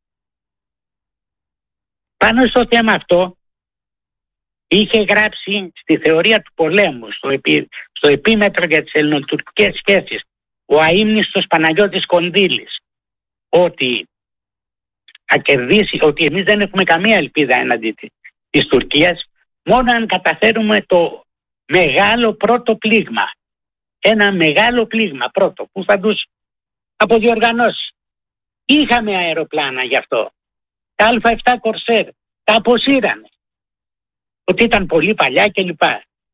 Πάνω στο θέμα αυτό είχε γράψει στη θεωρία του πολέμου, στο επίμετρο για τις ελληνοτουρκικές σχέσεις, ο αείμνηστος Παναγιώτης Κονδύλης, ότι θα κερδίσει, ότι εμείς δεν έχουμε καμία ελπίδα έναντι της Τουρκίας, μόνο αν καταφέρουμε το μεγάλο πρώτο πλήγμα. Ένα μεγάλο πλήγμα πρώτο που θα τους αποδιοργανώσει. Είχαμε αεροπλάνα γι' αυτό. Τα Α7 Κορσέρ τα αποσύρανε. Ότι ήταν πολύ παλιά κλπ.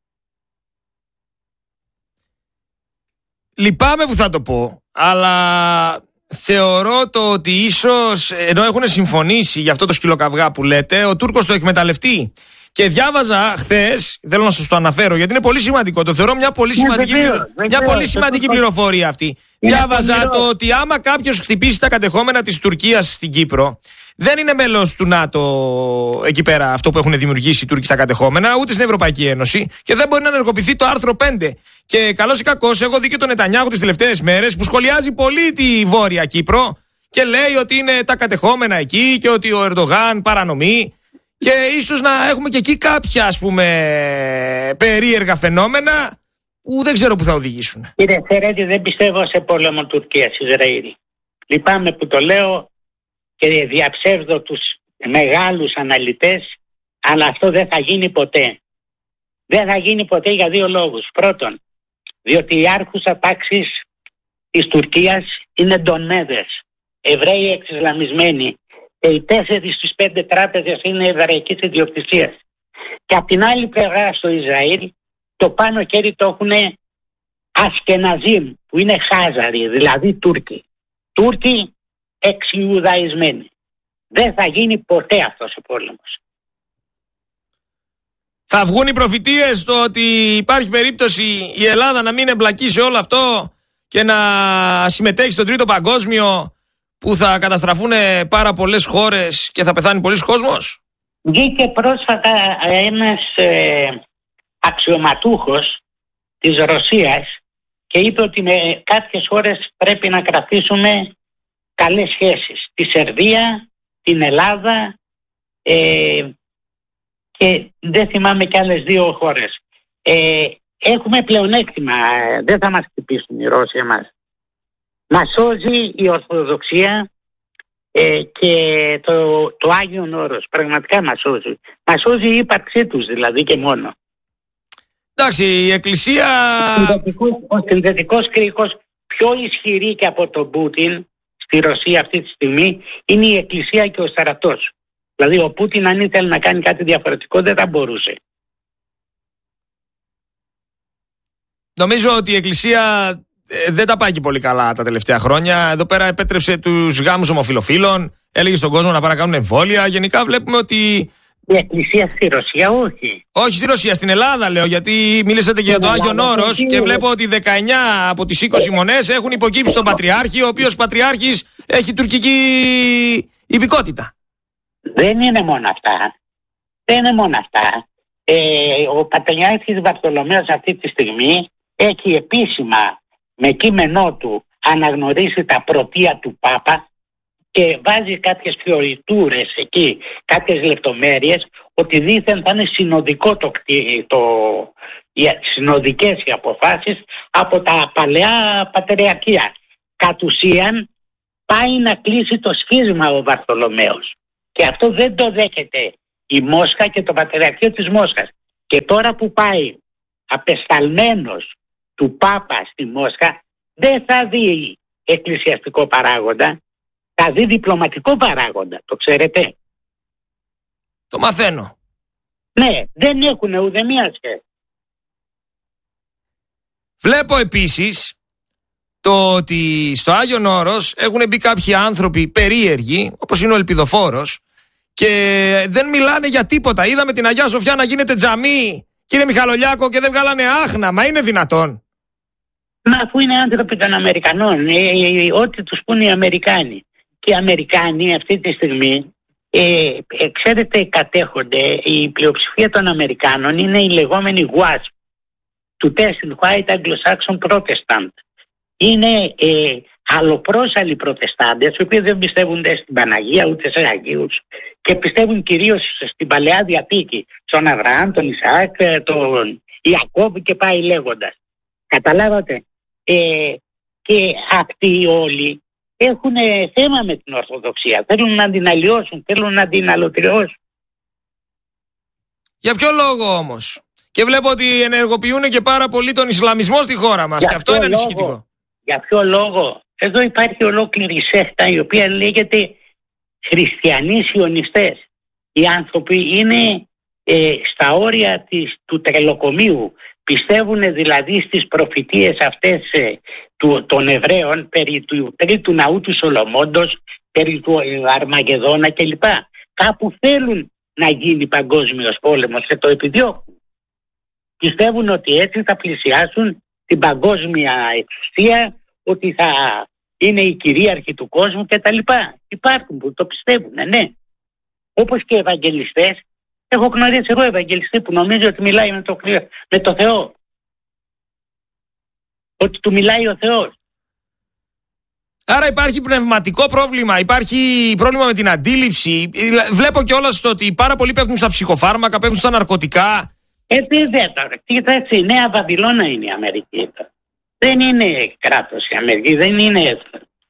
Λυπάμαι που θα το πω, αλλά θεωρώ το ότι ίσως, ενώ έχουν συμφωνήσει για αυτό το σκυλοκαυγά που λέτε, ο Τούρκος το εκμεταλλευτεί. Και διάβαζα χθες, θέλω να σας το αναφέρω γιατί είναι πολύ σημαντικό, το θεωρώ μια πολύ σημαντική πληροφορία αυτή. Διάβαζα το ότι άμα κάποιος χτυπήσει τα κατεχόμενα της Τουρκίας στην Κύπρο, δεν είναι μέλος του ΝΑΤΟ εκεί πέρα αυτό που έχουν δημιουργήσει οι Τούρκοι στα κατεχόμενα, ούτε στην Ευρωπαϊκή Ένωση, και δεν μπορεί να ενεργοποιηθεί το άρθρο 5. Και καλώς ή κακώς έχω δει και τον Νετανιάχου τις τελευταίες μέρες που σχολιάζει πολύ τη Βόρεια Κύπρο και λέει ότι είναι τα κατεχόμενα εκεί και ότι ο Ερντογάν παρανομεί. Και ίσως να έχουμε και εκεί κάποια, ας πούμε, περίεργα φαινόμενα που δεν ξέρω που θα οδηγήσουν. Κύριε Φερέτη, δεν πιστεύω σε πόλεμο Τουρκίας-Ισραήλ. Λυπάμαι που το λέω και διαψεύδω τους μεγάλους αναλυτές, αλλά αυτό δεν θα γίνει ποτέ. Δεν θα γίνει ποτέ για δύο λόγους. Πρώτον, διότι οι άρχουσα τάξης της Τουρκίας είναι ντονέδες, Εβραίοι εξισλαμισμένοι. Και οι 4 στις 5 τράπεζες είναι εβραϊκής ιδιοκτησίας. Και απ' την άλλη πλευρά στο Ισραήλ το πάνω χέρι το έχουν Ασκεναζίμ, που είναι Χάζαροι, δηλαδή Τούρκοι. Τούρκοι εξιουδαϊσμένοι. Δεν θα γίνει ποτέ αυτός ο πόλεμος. Θα βγουν οι προφητείες το ότι υπάρχει περίπτωση η Ελλάδα να μην εμπλακεί σε όλο αυτό και να συμμετέχει στον Τρίτο Παγκόσμιο, που θα καταστραφούν πάρα πολλές χώρες και θα πεθάνει πολλής κόσμος. Βγήκε πρόσφατα ένας αξιωματούχος της Ρωσίας και είπε ότι με κάποιες χώρες πρέπει να κρατήσουμε καλές σχέσεις. Τη Σερβία, την Ελλάδα και δεν θυμάμαι κι άλλες 2 χώρες. Έχουμε πλεονέκτημα, δεν θα μας χτυπήσουν οι Ρώσοι εμάς. Μας σώζει η Ορθοδοξία και το Άγιον Όρος. Πραγματικά μας σώζει. Μας σώζει η ύπαρξή τους δηλαδή και μόνο. Εντάξει, η Εκκλησία... Ο συνδετικός κρίκος πιο ισχυρή και από τον Πούτιν στη Ρωσία αυτή τη στιγμή είναι η Εκκλησία και ο στρατός. Δηλαδή ο Πούτιν αν ήθελε να κάνει κάτι διαφορετικό δεν θα μπορούσε. Νομίζω ότι η Εκκλησία δεν τα πάει και πολύ καλά τα τελευταία χρόνια. Εδώ πέρα επέτρεψε τους γάμους ομοφυλοφίλων, έλεγε στον κόσμο να παρακάνουν εμβόλια. Γενικά βλέπουμε ότι... Η Εκκλησία στη Ρωσία όχι. Όχι στη Ρωσία, στην Ελλάδα λέω, γιατί μίλησατε για το Άγιον Όρος και βλέπω ότι 19 από τις 20 μονές έχουν υποκύψει στον Πατριάρχη, ο οποίος Πατριάρχης έχει τουρκική υπηκότητα. Δεν είναι μόνο αυτά. Δεν είναι μόνο αυτά. Ο Πατριάρχης Βαρθολομαίος αυτή τη στιγμή έχει επίσημα με κείμενό του αναγνωρίσει τα πρωτεία του Πάπα και βάζει κάποιες φιωριτούρες εκεί, κάποιες λεπτομέρειες, ότι δήθεν θα είναι συνοδικό οι συνοδικές οι αποφάσεις από τα παλαιά πατριαρχία. Κατ' ουσίαν πάει να κλείσει το σχίσμα ο Βαρθολομαίος. Και αυτό δεν το δέχεται η Μόσχα και το Πατριαρχείο της Μόσχας. Και τώρα που πάει απεσταλμένος του Πάπα στη Μόσχα, δεν θα δει εκκλησιαστικό παράγοντα, θα δει διπλωματικό παράγοντα, το ξέρετε. Το μαθαίνω. Ναι, δεν έχουν ουδέμια σχέση. Βλέπω επίσης το ότι στο Άγιον Όρος έχουν μπει κάποιοι άνθρωποι περίεργοι, όπως είναι ο Ελπιδοφόρος, και δεν μιλάνε για τίποτα. Είδαμε την Αγιά Σοφιά να γίνεται τζαμί, κύριε Μιχαλολιάκο, και δεν βγάλανε άχνα. Μα είναι δυνατόν? Μα αφού είναι άνθρωποι των Αμερικανών, ό,τι τους πούνε οι Αμερικάνοι. Και οι Αμερικάνοι αυτή τη στιγμή, ξέρετε, κατέχονται, η πλειοψηφία των Αμερικάνων είναι οι λεγόμενοι WASP, του Test White Anglo-Saxon Protestant. Είναι αλλοπρόσαλοι προτεστάντες, οι οποίοι δεν πιστεύουν στην Παναγία ούτε σε Αγίους και πιστεύουν κυρίως στην Παλαιά Διαθήκη, στον Αβραάμ, τον Ισαάκ, τον Ιακώβ και πάει λέγοντας. Καταλάβατε? Και αυτοί όλοι έχουν θέμα με την Ορθοδοξία. Θέλουν να την αλλοιώσουν, θέλουν να την αλωτριώσουν. Για ποιο λόγο όμως? Και βλέπω ότι ενεργοποιούν και πάρα πολύ τον Ισλαμισμό στη χώρα μας. Και αυτό είναι ανησυχητικό. Για ποιο λόγο? Εδώ υπάρχει ολόκληρη σέχτα η οποία λέγεται χριστιανοί σιωνιστές. Οι άνθρωποι είναι στα όρια του τρελοκομείου. Πιστεύουν δηλαδή στις προφητείες αυτές των Εβραίων περί του τρίτου ναού του Σολομόντος, περί του Αρμαγεδόνα κλπ. Κάπου θέλουν να γίνει παγκόσμιος πόλεμος και το επιδιώκουν. Πιστεύουν ότι έτσι θα πλησιάσουν την παγκόσμια εξουσία, ότι θα είναι οι κυρίαρχοι του κόσμου κτλ. Υπάρχουν που το πιστεύουν, ναι. Όπως και ευαγγελιστές. Έχω γνωρίσει εγώ ευαγγελιστή που νομίζει ότι μιλάει με το Θεό. Ότι του μιλάει ο Θεός. Άρα υπάρχει πνευματικό πρόβλημα, υπάρχει πρόβλημα με την αντίληψη. Βλέπω κιόλας ότι πάρα πολλοί πέφτουν στα ψυχοφάρμακα, πέφτουν στα ναρκωτικά. Δεν τώρα. Κοιτάξτε, η Νέα Βαβυλώνα είναι η Αμερική. Δεν είναι κράτος η Αμερική, δεν είναι.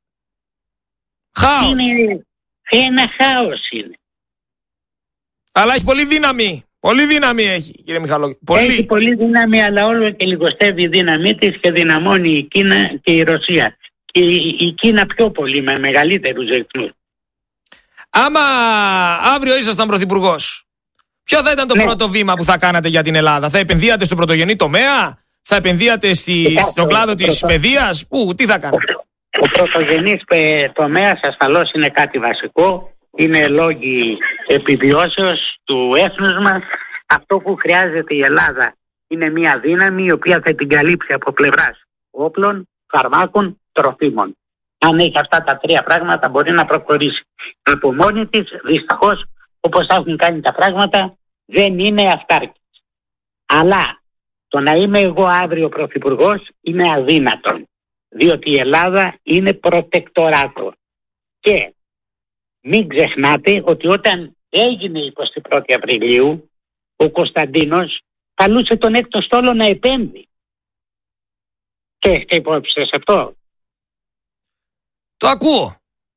Χάος. Είναι ένα χάος είναι. Αλλά έχει πολύ δύναμη. Πολύ δύναμη έχει, κύριε Μιχαλό. Έχει πολύ δύναμη, αλλά όλο και λιγοστεύει η δύναμή της και δυναμώνει η Κίνα και η Ρωσία. Και η Κίνα πιο πολύ, με μεγαλύτερους ρυθμούς. Άμα αύριο ήσασταν πρωθυπουργός, ποιο θα ήταν το πρώτο βήμα που θα κάνατε για την Ελλάδα? Θα επενδύατε στο πρωτογενή τομέα? Θα επενδύατε στον κλάδο της παιδείας? Τι θα κάνατε? Ο πρωτογενής τομέας ασφαλώς είναι κάτι βασικό. Είναι λόγοι επιβιώσεως του έθνους μας. Αυτό που χρειάζεται η Ελλάδα είναι μια δύναμη η οποία θα την καλύψει από πλευράς όπλων, φαρμάκων, τροφίμων. Αν έχει αυτά τα τρία πράγματα μπορεί να προχωρήσει. Από μόνη της, δυστυχώς, όπως έχουν κάνει τα πράγματα, δεν είναι αυτάρκης. Αλλά το να είμαι εγώ αύριο πρωθυπουργός είναι αδύνατον. Διότι η Ελλάδα είναι προτεκτοράτο. Και μην ξεχνάτε ότι όταν έγινε η 21η Απριλίου, ο Κωνσταντίνος καλούσε τον έκτο στόλο να επέμβει. Και έχετε υπόψη σε αυτό? Το ακούω.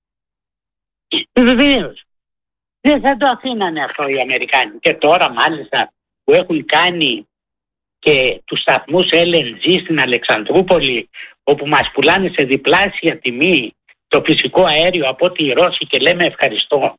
Βεβαίως. Δεν θα το αφήνανε αυτό οι Αμερικάνοι. Και τώρα μάλιστα που έχουν κάνει και τους σταθμούς LNG στην Αλεξανδρούπολη, όπου μας πουλάνε σε διπλάσια τιμή το φυσικό αέριο από ό,τι οι Ρώσοι και λέμε ευχαριστώ.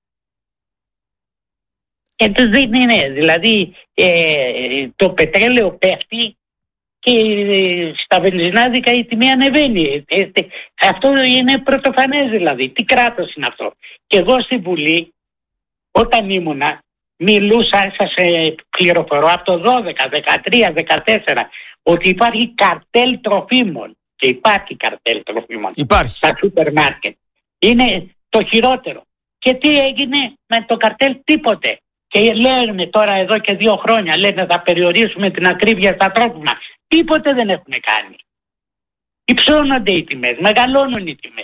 Δεν είναι. Δηλαδή το πετρέλαιο πέφτει και στα βενζινάδικα η τιμή ανεβαίνει. Αυτό είναι πρωτοφανές δηλαδή. Τι κράτος είναι αυτό? Και εγώ στη Βουλή όταν ήμουνα μιλούσα, σας πληροφορώ, από το 12, 13, 14 ότι υπάρχει καρτέλ τροφίμων. Και υπάρχει καρτέλ τροφίμων. Υπάρχει. Στα σούπερ μάρκετ. Είναι το χειρότερο. Και τι έγινε με το καρτέλ? Τίποτε. Και λένε τώρα εδώ και 2 χρόνια, λένε θα περιορίσουμε την ακρίβεια στα τρόφιμα. Τίποτε δεν έχουν κάνει. Υψώνονται οι τιμές, μεγαλώνουν οι τιμές.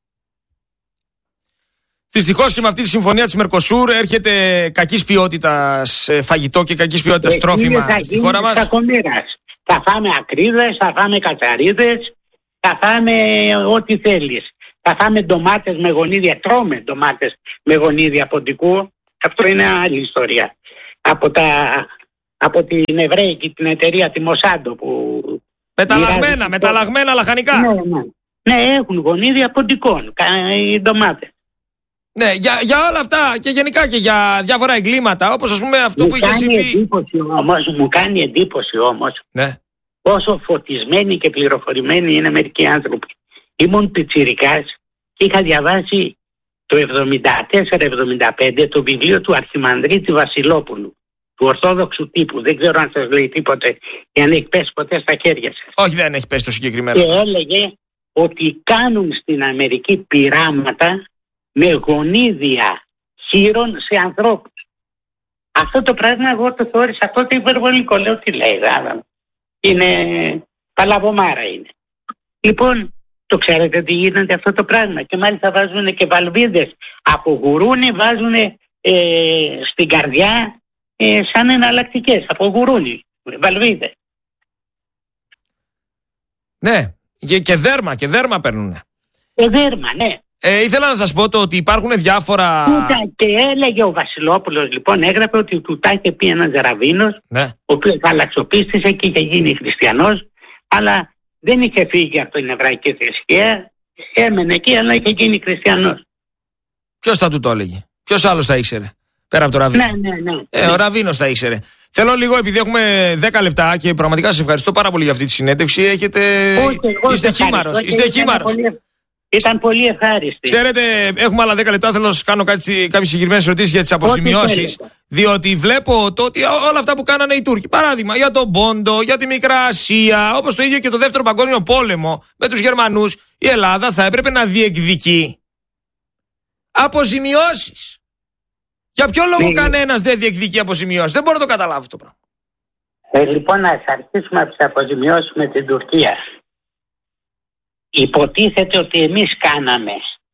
Δυστυχώς και με αυτή τη συμφωνία της Μερκοσούρ έρχεται κακής ποιότητας φαγητό και κακής ποιότητας τρόφιμα στη χώρα μας. Θα φάμε ακρίδες, θα φάμε κατσαρίδες, θα φάμε ό,τι θέλεις. Θα φάμε ντομάτες με γονίδια, τρώμε ντομάτες με γονίδια ποντικού, Αυτό είναι άλλη ιστορία. Από την Εβραϊκή, την εταιρεία τη Μοσάντο που... Μεταλλαγμένα λαχανικά. Ναι, έχουν γονίδια ποντικών, οι ντομάτες. Ναι, για όλα αυτά και γενικά και για διάφορα εγκλήματα, όπως ας πούμε αυτό που είχε συμβεί. Μου κάνει εντύπωση όμως, ναι, πόσο φωτισμένοι και πληροφορημένοι είναι μερικοί άνθρωποι. Ήμουν πιτσιρικάς και είχα διαβάσει το 74-75 το βιβλίο του Αρχιμανδρίτη Βασιλόπουλου, του Ορθόδοξου τύπου. Δεν ξέρω αν σας λέει τίποτε ή αν έχει πέσει ποτέ στα χέρια σας. Όχι, δεν έχει πέσει το συγκεκριμένο. Και έλεγε ότι κάνουν στην Αμερική πειράματα με γονίδια χείρων σε ανθρώπους. Αυτό το πράγμα εγώ το θεώρησα τότε υπερβολικό. Λέω τι λέει, είναι παλαβομάρα είναι. Λοιπόν, το ξέρετε τι γίνεται αυτό το πράγμα και μάλιστα βάζουν και βαλβίδες από γουρούνι, βάζουν στην καρδιά σαν εναλλακτικές από γουρούνι, βαλβίδες. Ναι, και δέρμα παίρνουνε. Δέρμα, ναι. Ήθελα να σας πω το ότι υπάρχουν διάφορα... Και έλεγε ο Βασιλόπουλος, λοιπόν, έγραφε ότι του τα είχε πει ένας ραβίνος, ναι, ο οποίος αλλαξοπίστησε και είχε γίνει χριστιανός, αλλά δεν είχε φύγει από την εβραϊκή θρησκεία, έμενε εκεί, αλλά είχε γίνει χριστιανός. Ποιος θα του το έλεγε, ποιος άλλος θα ήξερε, πέρα από το ραβίνο? Ναι. Ο ραβίνος θα ήξερε. Θέλω λίγο, επειδή έχουμε 10 λεπτά και πραγματικά σας ευχαριστώ πάρα πολύ για αυτή τη συνέντευξη. Είστε χήμαρος. Ήταν πολύ ευχάριστη. Ξέρετε, έχουμε άλλα 10 λεπτά. Θέλω να σας κάνω κάποιες συγκεκριμένες ερωτήσεις για τις αποζημιώσεις. Διότι βλέπω το ότι όλα αυτά που κάνανε οι Τούρκοι, παράδειγμα για τον Πόντο, για τη Μικρά Ασία, όπως το ίδιο και το Δεύτερο Παγκόσμιο Πόλεμο με τους Γερμανούς, η Ελλάδα θα έπρεπε να διεκδικεί αποζημιώσεις. Για ποιο λόγο κανένας δεν διεκδικεί αποζημιώσεις? Δεν μπορώ να το καταλάβω αυτό το πράγμα. Λοιπόν, να αρχίσουμε από τις αποζημιώσεις με την Τουρκία. Υποτίθεται ότι εμείς κάναμε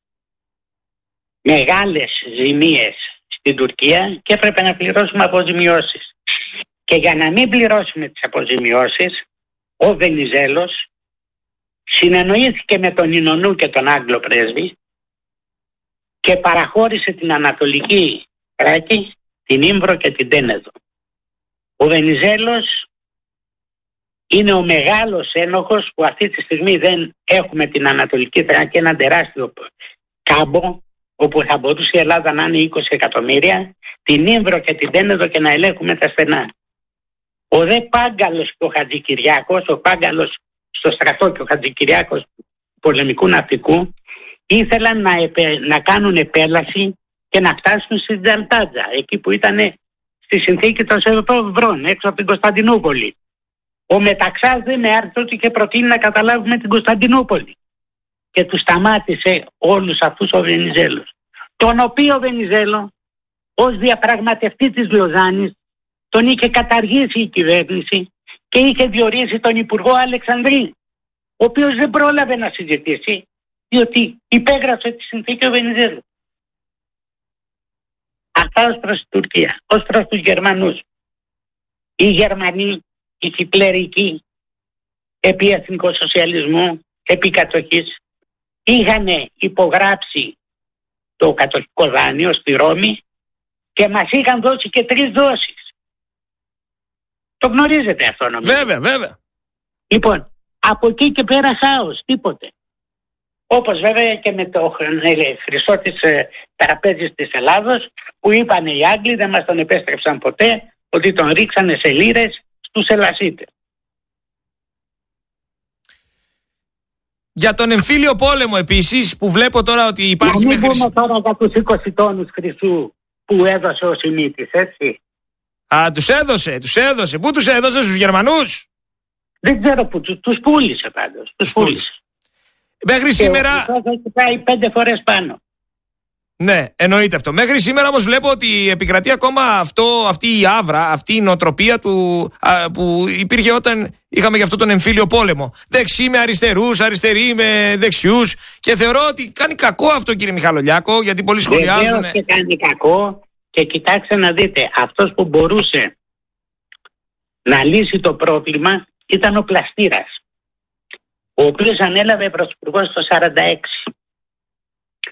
μεγάλες ζημίες στην Τουρκία και έπρεπε να πληρώσουμε αποζημιώσεις. Και για να μην πληρώσουμε τις αποζημιώσεις, ο Βενιζέλος συνεννοήθηκε με τον Ινωνού και τον Άγγλο πρέσβη και παραχώρησε την Ανατολική Θράκη, την Ήμβρο και την Τένεδο. Ο Βενιζέλος είναι ο μεγάλος ένοχος που αυτή τη στιγμή δεν έχουμε την Ανατολική Θράκη, ένα τεράστιο κάμπο όπου θα μπορούσε η Ελλάδα να είναι 20 εκατομμύρια, την Ήμβρο και την Τένεδο και να ελέγχουμε τα στενά. Ο δε Πάγκαλος και ο Χατζικυριάκος, ο Πάγκαλος στο στρατό και ο Χατζικυριάκος πολεμικού ναυτικού, ήθελαν να κάνουν επέλαση και να φτάσουν στην Τζαλτάτζα, εκεί που ήταν στη συνθήκη των Σεβρών, έξω από την Κωνσταντινούπολη. Ο Μεταξάς δεν έρθει ότι είχε προτείνει να καταλάβουμε την Κωνσταντινούπολη. Και του σταμάτησε όλους αυτούς ο Βενιζέλος. Τον οποίο Βενιζέλο ως διαπραγματευτή της Λοζάνης τον είχε καταργήσει η κυβέρνηση και είχε διορίσει τον Υπουργό Αλεξανδρή, ο οποίος δεν πρόλαβε να συζητήσει διότι υπέγραψε τη συνθήκη ο Βενιζέλος. Αυτά ως προς την Τουρκία. Ως προς τους Γερμανούς. Οι Γερμανοί, οι χιτλερικοί, επί εθνικοσοσιαλισμού, επί κατοχής, είχαν υπογράψει το κατοχικό δάνειο στη Ρώμη και μας είχαν δώσει και 3 δόσεις. Το γνωρίζετε αυτό νομίζω? Βέβαια. Λοιπόν, από εκεί και πέρα χάος, τίποτε. Όπως βέβαια και με το χρυσό της τραπέζης της Ελλάδος που είπαν οι Άγγλοι, δεν μας τον επέστρεψαν ποτέ, ότι τον ρίξανε σε λίρες στους Ελασσίτες. Για τον εμφύλιο πόλεμο επίσης που βλέπω τώρα ότι υπάρχει... Να μην πούμε τώρα για τους 20 τόνους χρυσού που έδωσε ο Σιμίτης, έτσι. Τους έδωσε. Πού τους έδωσε, στους Γερμανούς? Δεν ξέρω που τους πούλησε πάντως. Τους πούλησε. Μέχρι σήμερα... έχει πάει 5 φορές πάνω. Ναι, εννοείται αυτό. Μέχρι σήμερα όμως βλέπω ότι επικρατεί ακόμα αυτή η άβρα, αυτή η νοοτροπία που υπήρχε όταν είχαμε για αυτό τον εμφύλιο πόλεμο. Δεξί με αριστερούς, αριστεροί με δεξιούς. Και θεωρώ ότι κάνει κακό αυτό, κύριε Μιχαλολιάκο, γιατί πολλοί σχολιάζουν. Βεβαίως και κάνει κακό. Και κοιτάξτε να δείτε, αυτός που μπορούσε να λύσει το πρόβλημα ήταν ο Πλαστήρας, ο οποίος ανέλαβε πρωθυπουργός το 1946.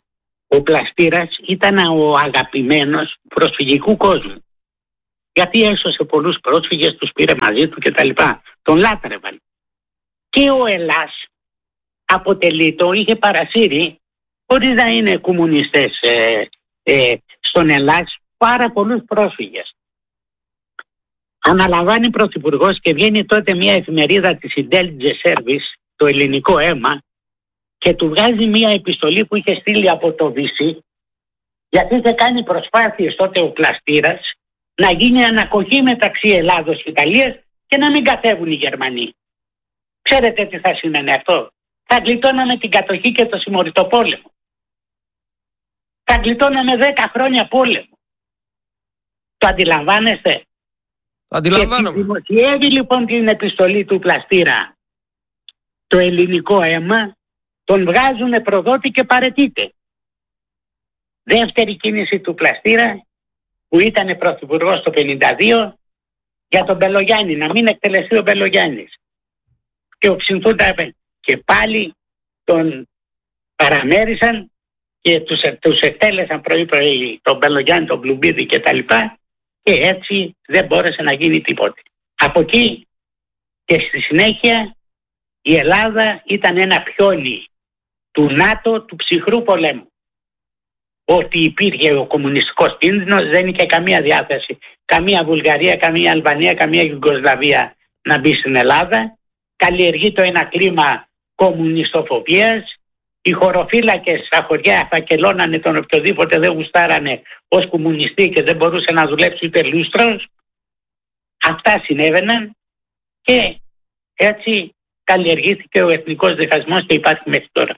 Ο Πλαστήρας ήταν ο αγαπημένος προσφυγικού κόσμου. Γιατί έσωσε πολλούς πρόσφυγες, τους πήρε μαζί του κτλ. Τον λάτρευαν. Και ο Ελλάς είχε παρασύρει, χωρίς να είναι κομμουνιστές στον Ελλάς, πάρα πολλούς πρόσφυγες. Αναλαμβάνει πρωθυπουργός και βγαίνει τότε μια εφημερίδα της Intelligence Service, το ελληνικό αίμα, και του βγάζει μια επιστολή που είχε στείλει από το Βύση, γιατί είχε κάνει προσπάθειες τότε ο Πλαστήρας να γίνει ανακοχή μεταξύ Ελλάδος και Ιταλίας και να μην κατέβουν οι Γερμανοί. Ξέρετε τι θα σημαίνει αυτό? Θα γλιτώναμε την κατοχή και το συμμοριτό πόλεμο. Θα γλιτώναμε 10 χρόνια πόλεμο. Το αντιλαμβάνεστε? Το αντιλαμβάνομαι. Και δημοσιεύει λοιπόν την επιστολή του Πλαστήρα το ελληνικό αίμα, τον βγάζουν προδότη και παραιτείται. Δεύτερη κίνηση του Πλαστήρα, που ήταν πρωθυπουργός το 1952, για τον Μπελογιάννη, να μην εκτελεστεί ο Μπελογιάννης. Και ο Ξινθούντα και πάλι τον παραμέρισαν και τους εκτέλεσαν πρωί-πρωί τον Μπελογιάννη, τον Πλουμπίδη κτλ. Και έτσι δεν μπόρεσε να γίνει τίποτε. Από εκεί και στη συνέχεια η Ελλάδα ήταν ένα πιόνι του ΝΑΤΟ, του ψυχρού πολέμου. Ότι υπήρχε ο κομμουνιστικός κίνδυνος, δεν είχε καμία διάθεση, καμία Βουλγαρία, καμία Αλβανία, καμία Ιουγκοσλαβία να μπει στην Ελλάδα. Καλλιεργείται ένα κλίμα κομμουνιστοφοβίας. Οι χωροφύλακες στα χωριά φακελώνανε τον οποιοδήποτε δεν γουστάρανε ως κομμουνιστή και δεν μπορούσε να δουλέψει ούτε λούστρος. Αυτά συνέβαιναν και έτσι καλλιεργήθηκε ο εθνικός διχασμός και υπάρχει μέχρι τώρα.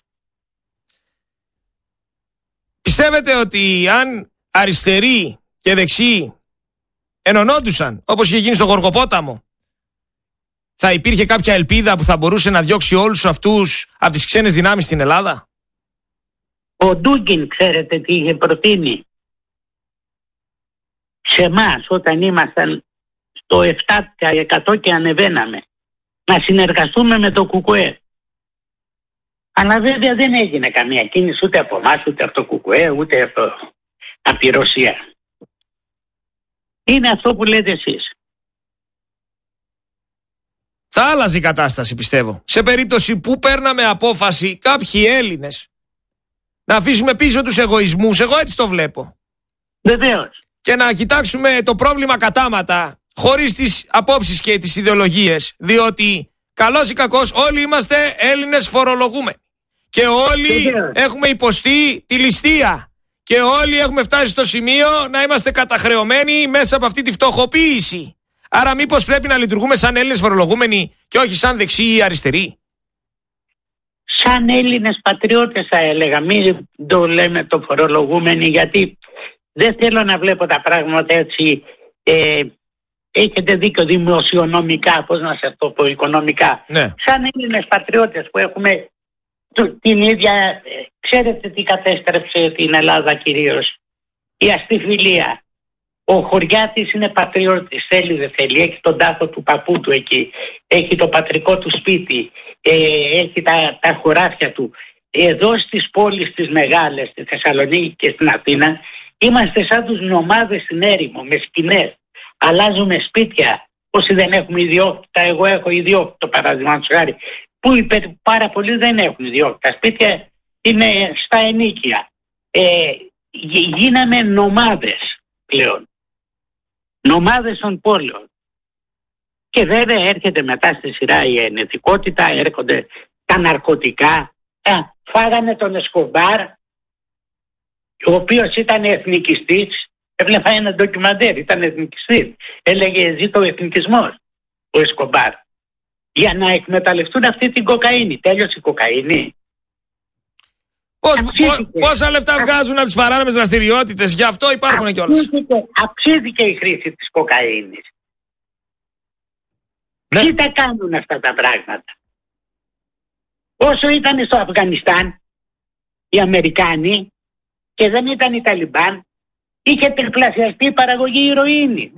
Πιστεύετε ότι αν αριστεροί και δεξιοί ενωνόντουσαν όπως είχε γίνει στο Γοργοπόταμο, θα υπήρχε κάποια ελπίδα που θα μπορούσε να διώξει όλους αυτούς από τις ξένες δυνάμεις στην Ελλάδα? Ο Ντούγκιν, ξέρετε τι είχε προτείνει σε εμάς όταν ήμασταν στο 7% και ανεβαίναμε, να συνεργαστούμε με το ΚΚΕ. Αλλά βέβαια δεν έγινε καμία κίνηση ούτε από εμάς, ούτε από το ΚΚΕ, ούτε από τη Ρωσία. Είναι αυτό που λέτε εσείς. Θα άλλαζε η κατάσταση, πιστεύω. Σε περίπτωση που παίρναμε απόφαση κάποιοι Έλληνες να αφήσουμε πίσω τους εγωισμούς, εγώ έτσι το βλέπω. Βεβαίως. Και να κοιτάξουμε το πρόβλημα κατάματα, χωρίς τις απόψεις και τις ιδεολογίες, διότι καλός ή κακός όλοι είμαστε Έλληνες φορολογούμενοι. Και όλοι έχουμε υποστεί τη ληστεία. Και όλοι έχουμε φτάσει στο σημείο να είμαστε καταχρεωμένοι μέσα από αυτή τη φτωχοποίηση. Άρα μήπως πρέπει να λειτουργούμε σαν Έλληνες φορολογούμενοι και όχι σαν δεξιοί ή αριστεροί? Σαν Έλληνες πατριώτες θα έλεγα, μην το λέμε το φορολογούμενοι, γιατί δεν θέλω να βλέπω τα πράγματα έτσι. Έχετε δίκιο δημοσιονομικά, πώς να σας το πω, οικονομικά. Ναι. Σαν Έλληνες πατριώτες που έχουμε την ίδια, ξέρετε τι κατέστρεψε την Ελλάδα κυρίως? Η αστιφιλία. Ο Χωριάτης είναι πατριώτης, θέλει δεν θέλει, έχει τον τάφο του παππού του εκεί, έχει το πατρικό του σπίτι, έχει τα χωράφια του. Εδώ στις πόλεις τις μεγάλες, στη Θεσσαλονίκη και στην Αθήνα, είμαστε σαν τους νομάδες στην έρημο, με σκηνές. Αλλάζουμε σπίτια, όσοι δεν έχουμε ιδιότητα, εγώ έχω ιδιότητα παραδείγματος χάρη, που πάρα πολλοί δεν έχουν ιδιότητα. Σπίτια είναι στα ενίκια. Γίναμε νομάδες πλέον. Νομάδες των πόλεων. Και βέβαια έρχεται μετά στη σειρά η ενετικότητα, έρχονται τα ναρκωτικά. Φάγανε τον Εσκομπάρ, ο οποίος ήταν εθνικιστής. Έβλεπα ένα ντοκιμαντέρ, ήταν εθνικιστής. Έλεγε ζήτω ο εθνικισμός ο Εσκομπάρ. Για να εκμεταλλευτούν αυτή την κοκαίνη. Τέλειωσε η κοκαίνη. Πόσα λεφτά βγάζουν από τις παράνομες δραστηριότητες, γι' αυτό υπάρχουν κιόλας. Αυξήθηκε η χρήση της κοκαίνης. Ναι. Τι τα κάνουν αυτά τα πράγματα? Όσο ήταν στο Αφγανιστάν οι Αμερικάνοι και δεν ήταν οι Ταλιμπάν, είχε τριπλασιαστεί η παραγωγή ηρωίνη.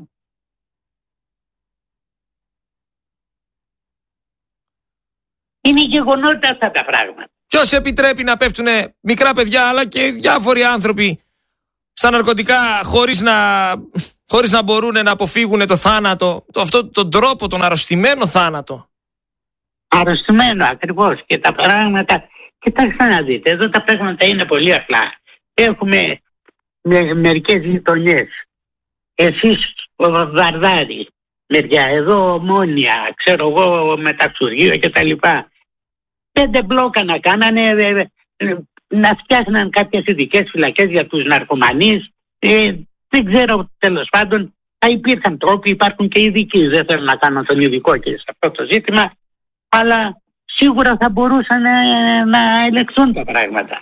Είναι γεγονότα αυτά τα πράγματα. Ποιος επιτρέπει να πέφτουν μικρά παιδιά αλλά και διάφοροι άνθρωποι στα ναρκωτικά χωρίς να μπορούν να αποφύγουν το θάνατο, αυτόν τον τρόπο, τον αρρωστημένο θάνατο. Αρρωστημένο ακριβώς. Και τα πράγματα, κοιτάξτε να δείτε, εδώ τα πράγματα είναι πολύ απλά. Έχουμε μερικές γειτονιές. Εσείς ο Βαρδάρη, μεριά, εδώ Ομόνια, ξέρω εγώ Μεταξουργείο κτλ. 5 μπλόκα να κάνανε, να φτιάχναν κάποιες ειδικές φυλακές για τους ναρκωμανείς. Δεν ξέρω, τέλος πάντων, θα υπήρχαν τρόποι, υπάρχουν και ειδικοί. Δεν θέλω να κάνω τον ειδικό και σε αυτό το ζήτημα, αλλά σίγουρα θα μπορούσαν να ελεγχθούν τα πράγματα.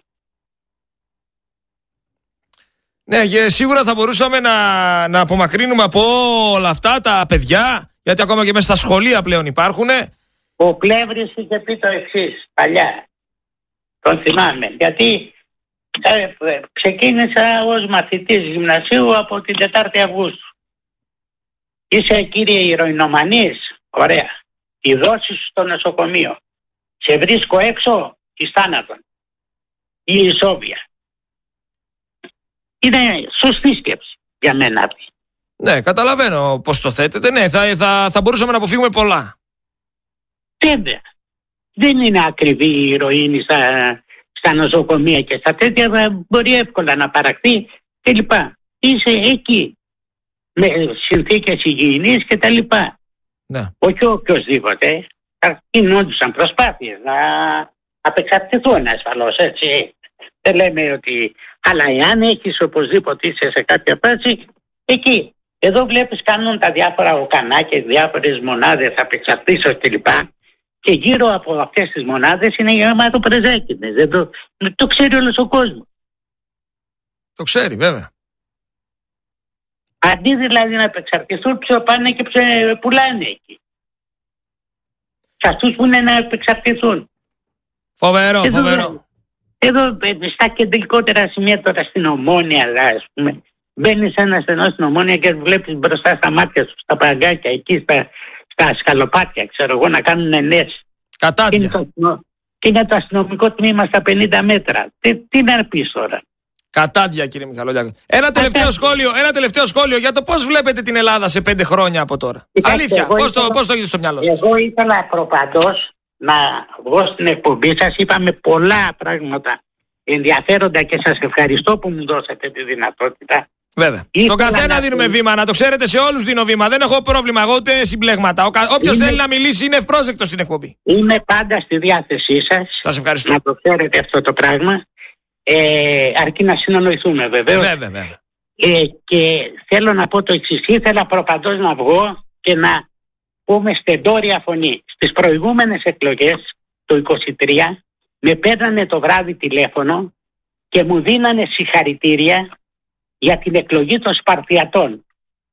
Ναι, και σίγουρα θα μπορούσαμε να απομακρύνουμε από όλα αυτά τα παιδιά, γιατί ακόμα και μέσα στα σχολεία πλέον υπάρχουν. Ο Πλεύρης είχε πει το εξής παλιά, τον θυμάμαι, γιατί ξεκίνησα ως μαθητής γυμνασίου από την 4η Αυγούστου. Είσαι κύριε ηρωινομανής, ωραία, η δόση σου στο νοσοκομείο. Σε βρίσκω έξω εις θάνατον. Η ισόβια. Είναι σωστή σκέψη για μένα αυτή. Ναι, καταλαβαίνω πώς το θέτετε. Ναι, θα μπορούσαμε να αποφύγουμε πολλά. Βέβαια. Δεν είναι ακριβή η ηρωίνη στα νοσοκομεία και στα τέτοια, μπορεί εύκολα να παραχθεί κλπ. Είσαι εκεί με συνθήκες υγιεινής και τα λοιπά. Ναι. Όχι οποιοσδήποτε. Θα γινόντουσαν προσπάθειες να απεξαρτηθούν ασφαλώς, έτσι. Δεν λέμε ότι... Αλλά εάν έχεις οπωσδήποτε είσαι σε κάποια φάση, εκεί. Εδώ βλέπεις κάνουν τα διάφορα οκανάκια, διάφορες μονάδες απεξαρτήσεως κλπ. Και γύρω από αυτές τις μονάδες είναι γεμάτο πρεζέκινες. Το ξέρει όλος ο κόσμος. Το ξέρει βέβαια. Αντί δηλαδή να επεξαρτηθούν, πάνε και πουλάνε εκεί. Σε αυτούς που είναι να επεξαρτηθούν. Φοβερό. Εδώ στα κεντρικότερα σημεία τώρα στην Ομόνια, ας πούμε, μπαίνεις ένα στενό στην Ομόνια και βλέπεις μπροστά στα μάτια σου, στα παγκάκια, εκεί στα σκαλοπάτια, ξέρω εγώ, να κάνουν ενές. Κατάδια. Και είναι το αστυνομικό τμήμα στα 50 μέτρα. Τι να πεις τώρα. Κατάδια, κύριε Μιχαλολιάκο. Ένα τελευταίο σχόλιο για το πώς βλέπετε την Ελλάδα σε 5 χρόνια από τώρα. Κοιτάξτε, αλήθεια, πώς το έχετε στο μυαλό σας. Εγώ ήθελα προπαντός να βγω στην εκπομπή σας. Είπαμε πολλά πράγματα ενδιαφέροντα και σας ευχαριστώ που μου δώσατε τη δυνατότητα. Βέβαια. Στον καθένα δίνουμε βήμα, να το ξέρετε, σε όλους δίνω βήμα. Δεν έχω πρόβλημα, εγώ ούτε συμπλέγματα. Όποιος θέλει να μιλήσει είναι ευπρόσδεκτος στην εκπομπή. Είμαι πάντα στη διάθεσή σας. Σας ευχαριστώ. Να το ξέρετε αυτό το πράγμα. Αρκεί να συνεννοηθούμε βεβαίως. Βέβαια. Και θέλω να πω το εξής. Ήθελα προπαντός να βγω και να πούμε στεντόρια φωνή. Στις προηγούμενες εκλογές το 23 με παίρνανε το βράδυ τηλέφωνο και μου δίνανε συγχαρητήρια για την εκλογή των Σπαρτιατών.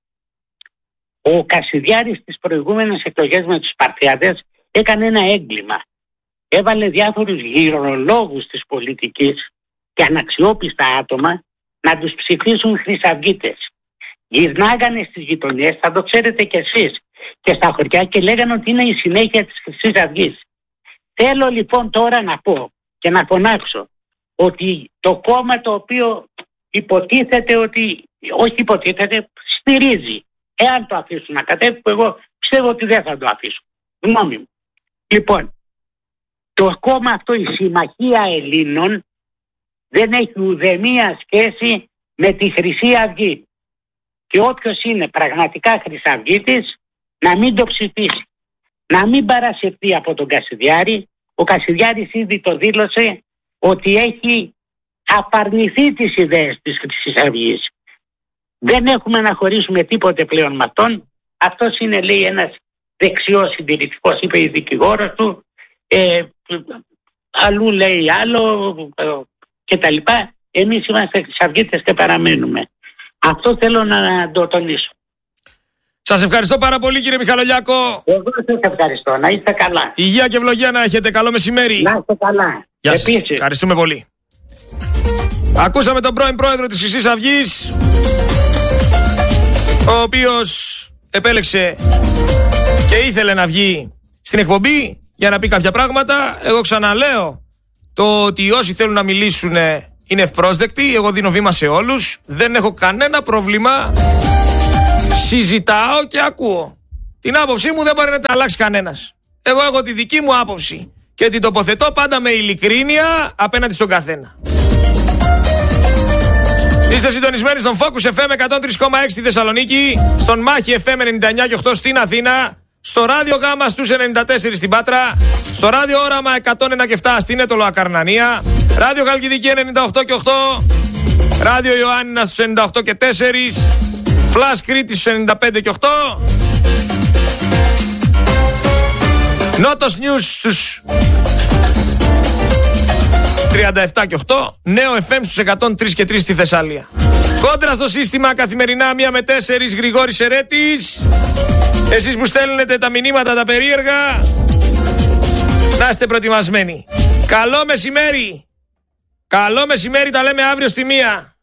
Ο Κασιδιάρης στις προηγούμενες εκλογές με τους Σπαρτιάτες έκανε ένα έγκλημα. Έβαλε διάφορους γυρολόγους της πολιτικής και αναξιόπιστα άτομα να τους ψηφίσουν χρυσαυγίτες. Γυρνάγανε στις γειτονιές, θα το ξέρετε κι εσείς, και στα χωριά και λέγανε ότι είναι η συνέχεια της Χρυσής Αυγής. Θέλω λοιπόν τώρα να πω και να φωνάξω ότι το κόμμα το οποίο υποτίθεται ότι, όχι υποτίθεται, στηρίζει, εάν το αφήσουν να κατέβει, που εγώ πιστεύω ότι δεν θα το αφήσουν. Γνώμη μου. Λοιπόν, το κόμμα αυτό, η Συμμαχία Ελλήνων, δεν έχει ουδέμια σχέση με τη Χρυσή Αυγή. Και όποιος είναι πραγματικά χρυσαυγίτης, να μην το ψηφίσει. Να μην παρασυρθεί από τον Κασιδιάρη. Ο Κασιδιάρης ήδη το δήλωσε ότι έχει απαρνηθεί τις ιδέες της Χρυσής Αυγής. Δεν έχουμε να χωρίσουμε τίποτε πλέον με αυτόν. Αυτός είναι, λέει, ένας δεξιός συντηρητικός, είπε η δικηγόρος του. Αλλού λέει άλλο και τα λοιπά. Εμείς είμαστε χρυσαυγίτες και παραμένουμε. Αυτό θέλω να το τονίσω. Σας ευχαριστώ πάρα πολύ, κύριε Μιχαλολιάκο. Εγώ σας ευχαριστώ. Να είστε καλά. Υγεία και ευλογία να έχετε. Καλό μεσημέρι. Να είστε καλά. Γεια σας. Ευχαριστούμε πολύ. Ακούσαμε τον πρώην πρόεδρο της Χρυσής Αυγής, ο οποίος επέλεξε και ήθελε να βγει στην εκπομπή για να πει κάποια πράγματα. Εγώ ξαναλέω, Το ότι όσοι θέλουν να μιλήσουν είναι ευπρόσδεκτοι. Εγώ δίνω βήμα σε όλους. Δεν έχω κανένα πρόβλημα. Συζητάω και ακούω. Την άποψή μου δεν μπορεί να τα αλλάξει κανένας. Εγώ έχω τη δική μου άποψη και την τοποθετώ πάντα με ειλικρίνεια απέναντι στον καθένα. Είστε συντονισμένοι στον Focus FM 103,6 στη Θεσσαλονίκη, στον Μάχη FM 99,8 στην Αθήνα, στο Ράδιο Γάμα στους 94 στην Πάτρα, στο Ράδιο Όραμα 101,7 στην Έτωλο Ακαρνανία, Ράδιο Χαλκιδική 98,8, Ράδιο Ιωάννινα στους 98,4, Flash Κρήτη στους 95,8, Νότος News στους 37,8, Νέο FM στους 103,3 στη Θεσσαλία. Κόντρα στο σύστημα καθημερινά 1 με 4, Γρηγόρης Ερέτης. Εσείς που στέλνετε τα μηνύματα τα περίεργα, να είστε προετοιμασμένοι. Καλό μεσημέρι. Καλό μεσημέρι, τα λέμε αύριο στη 1.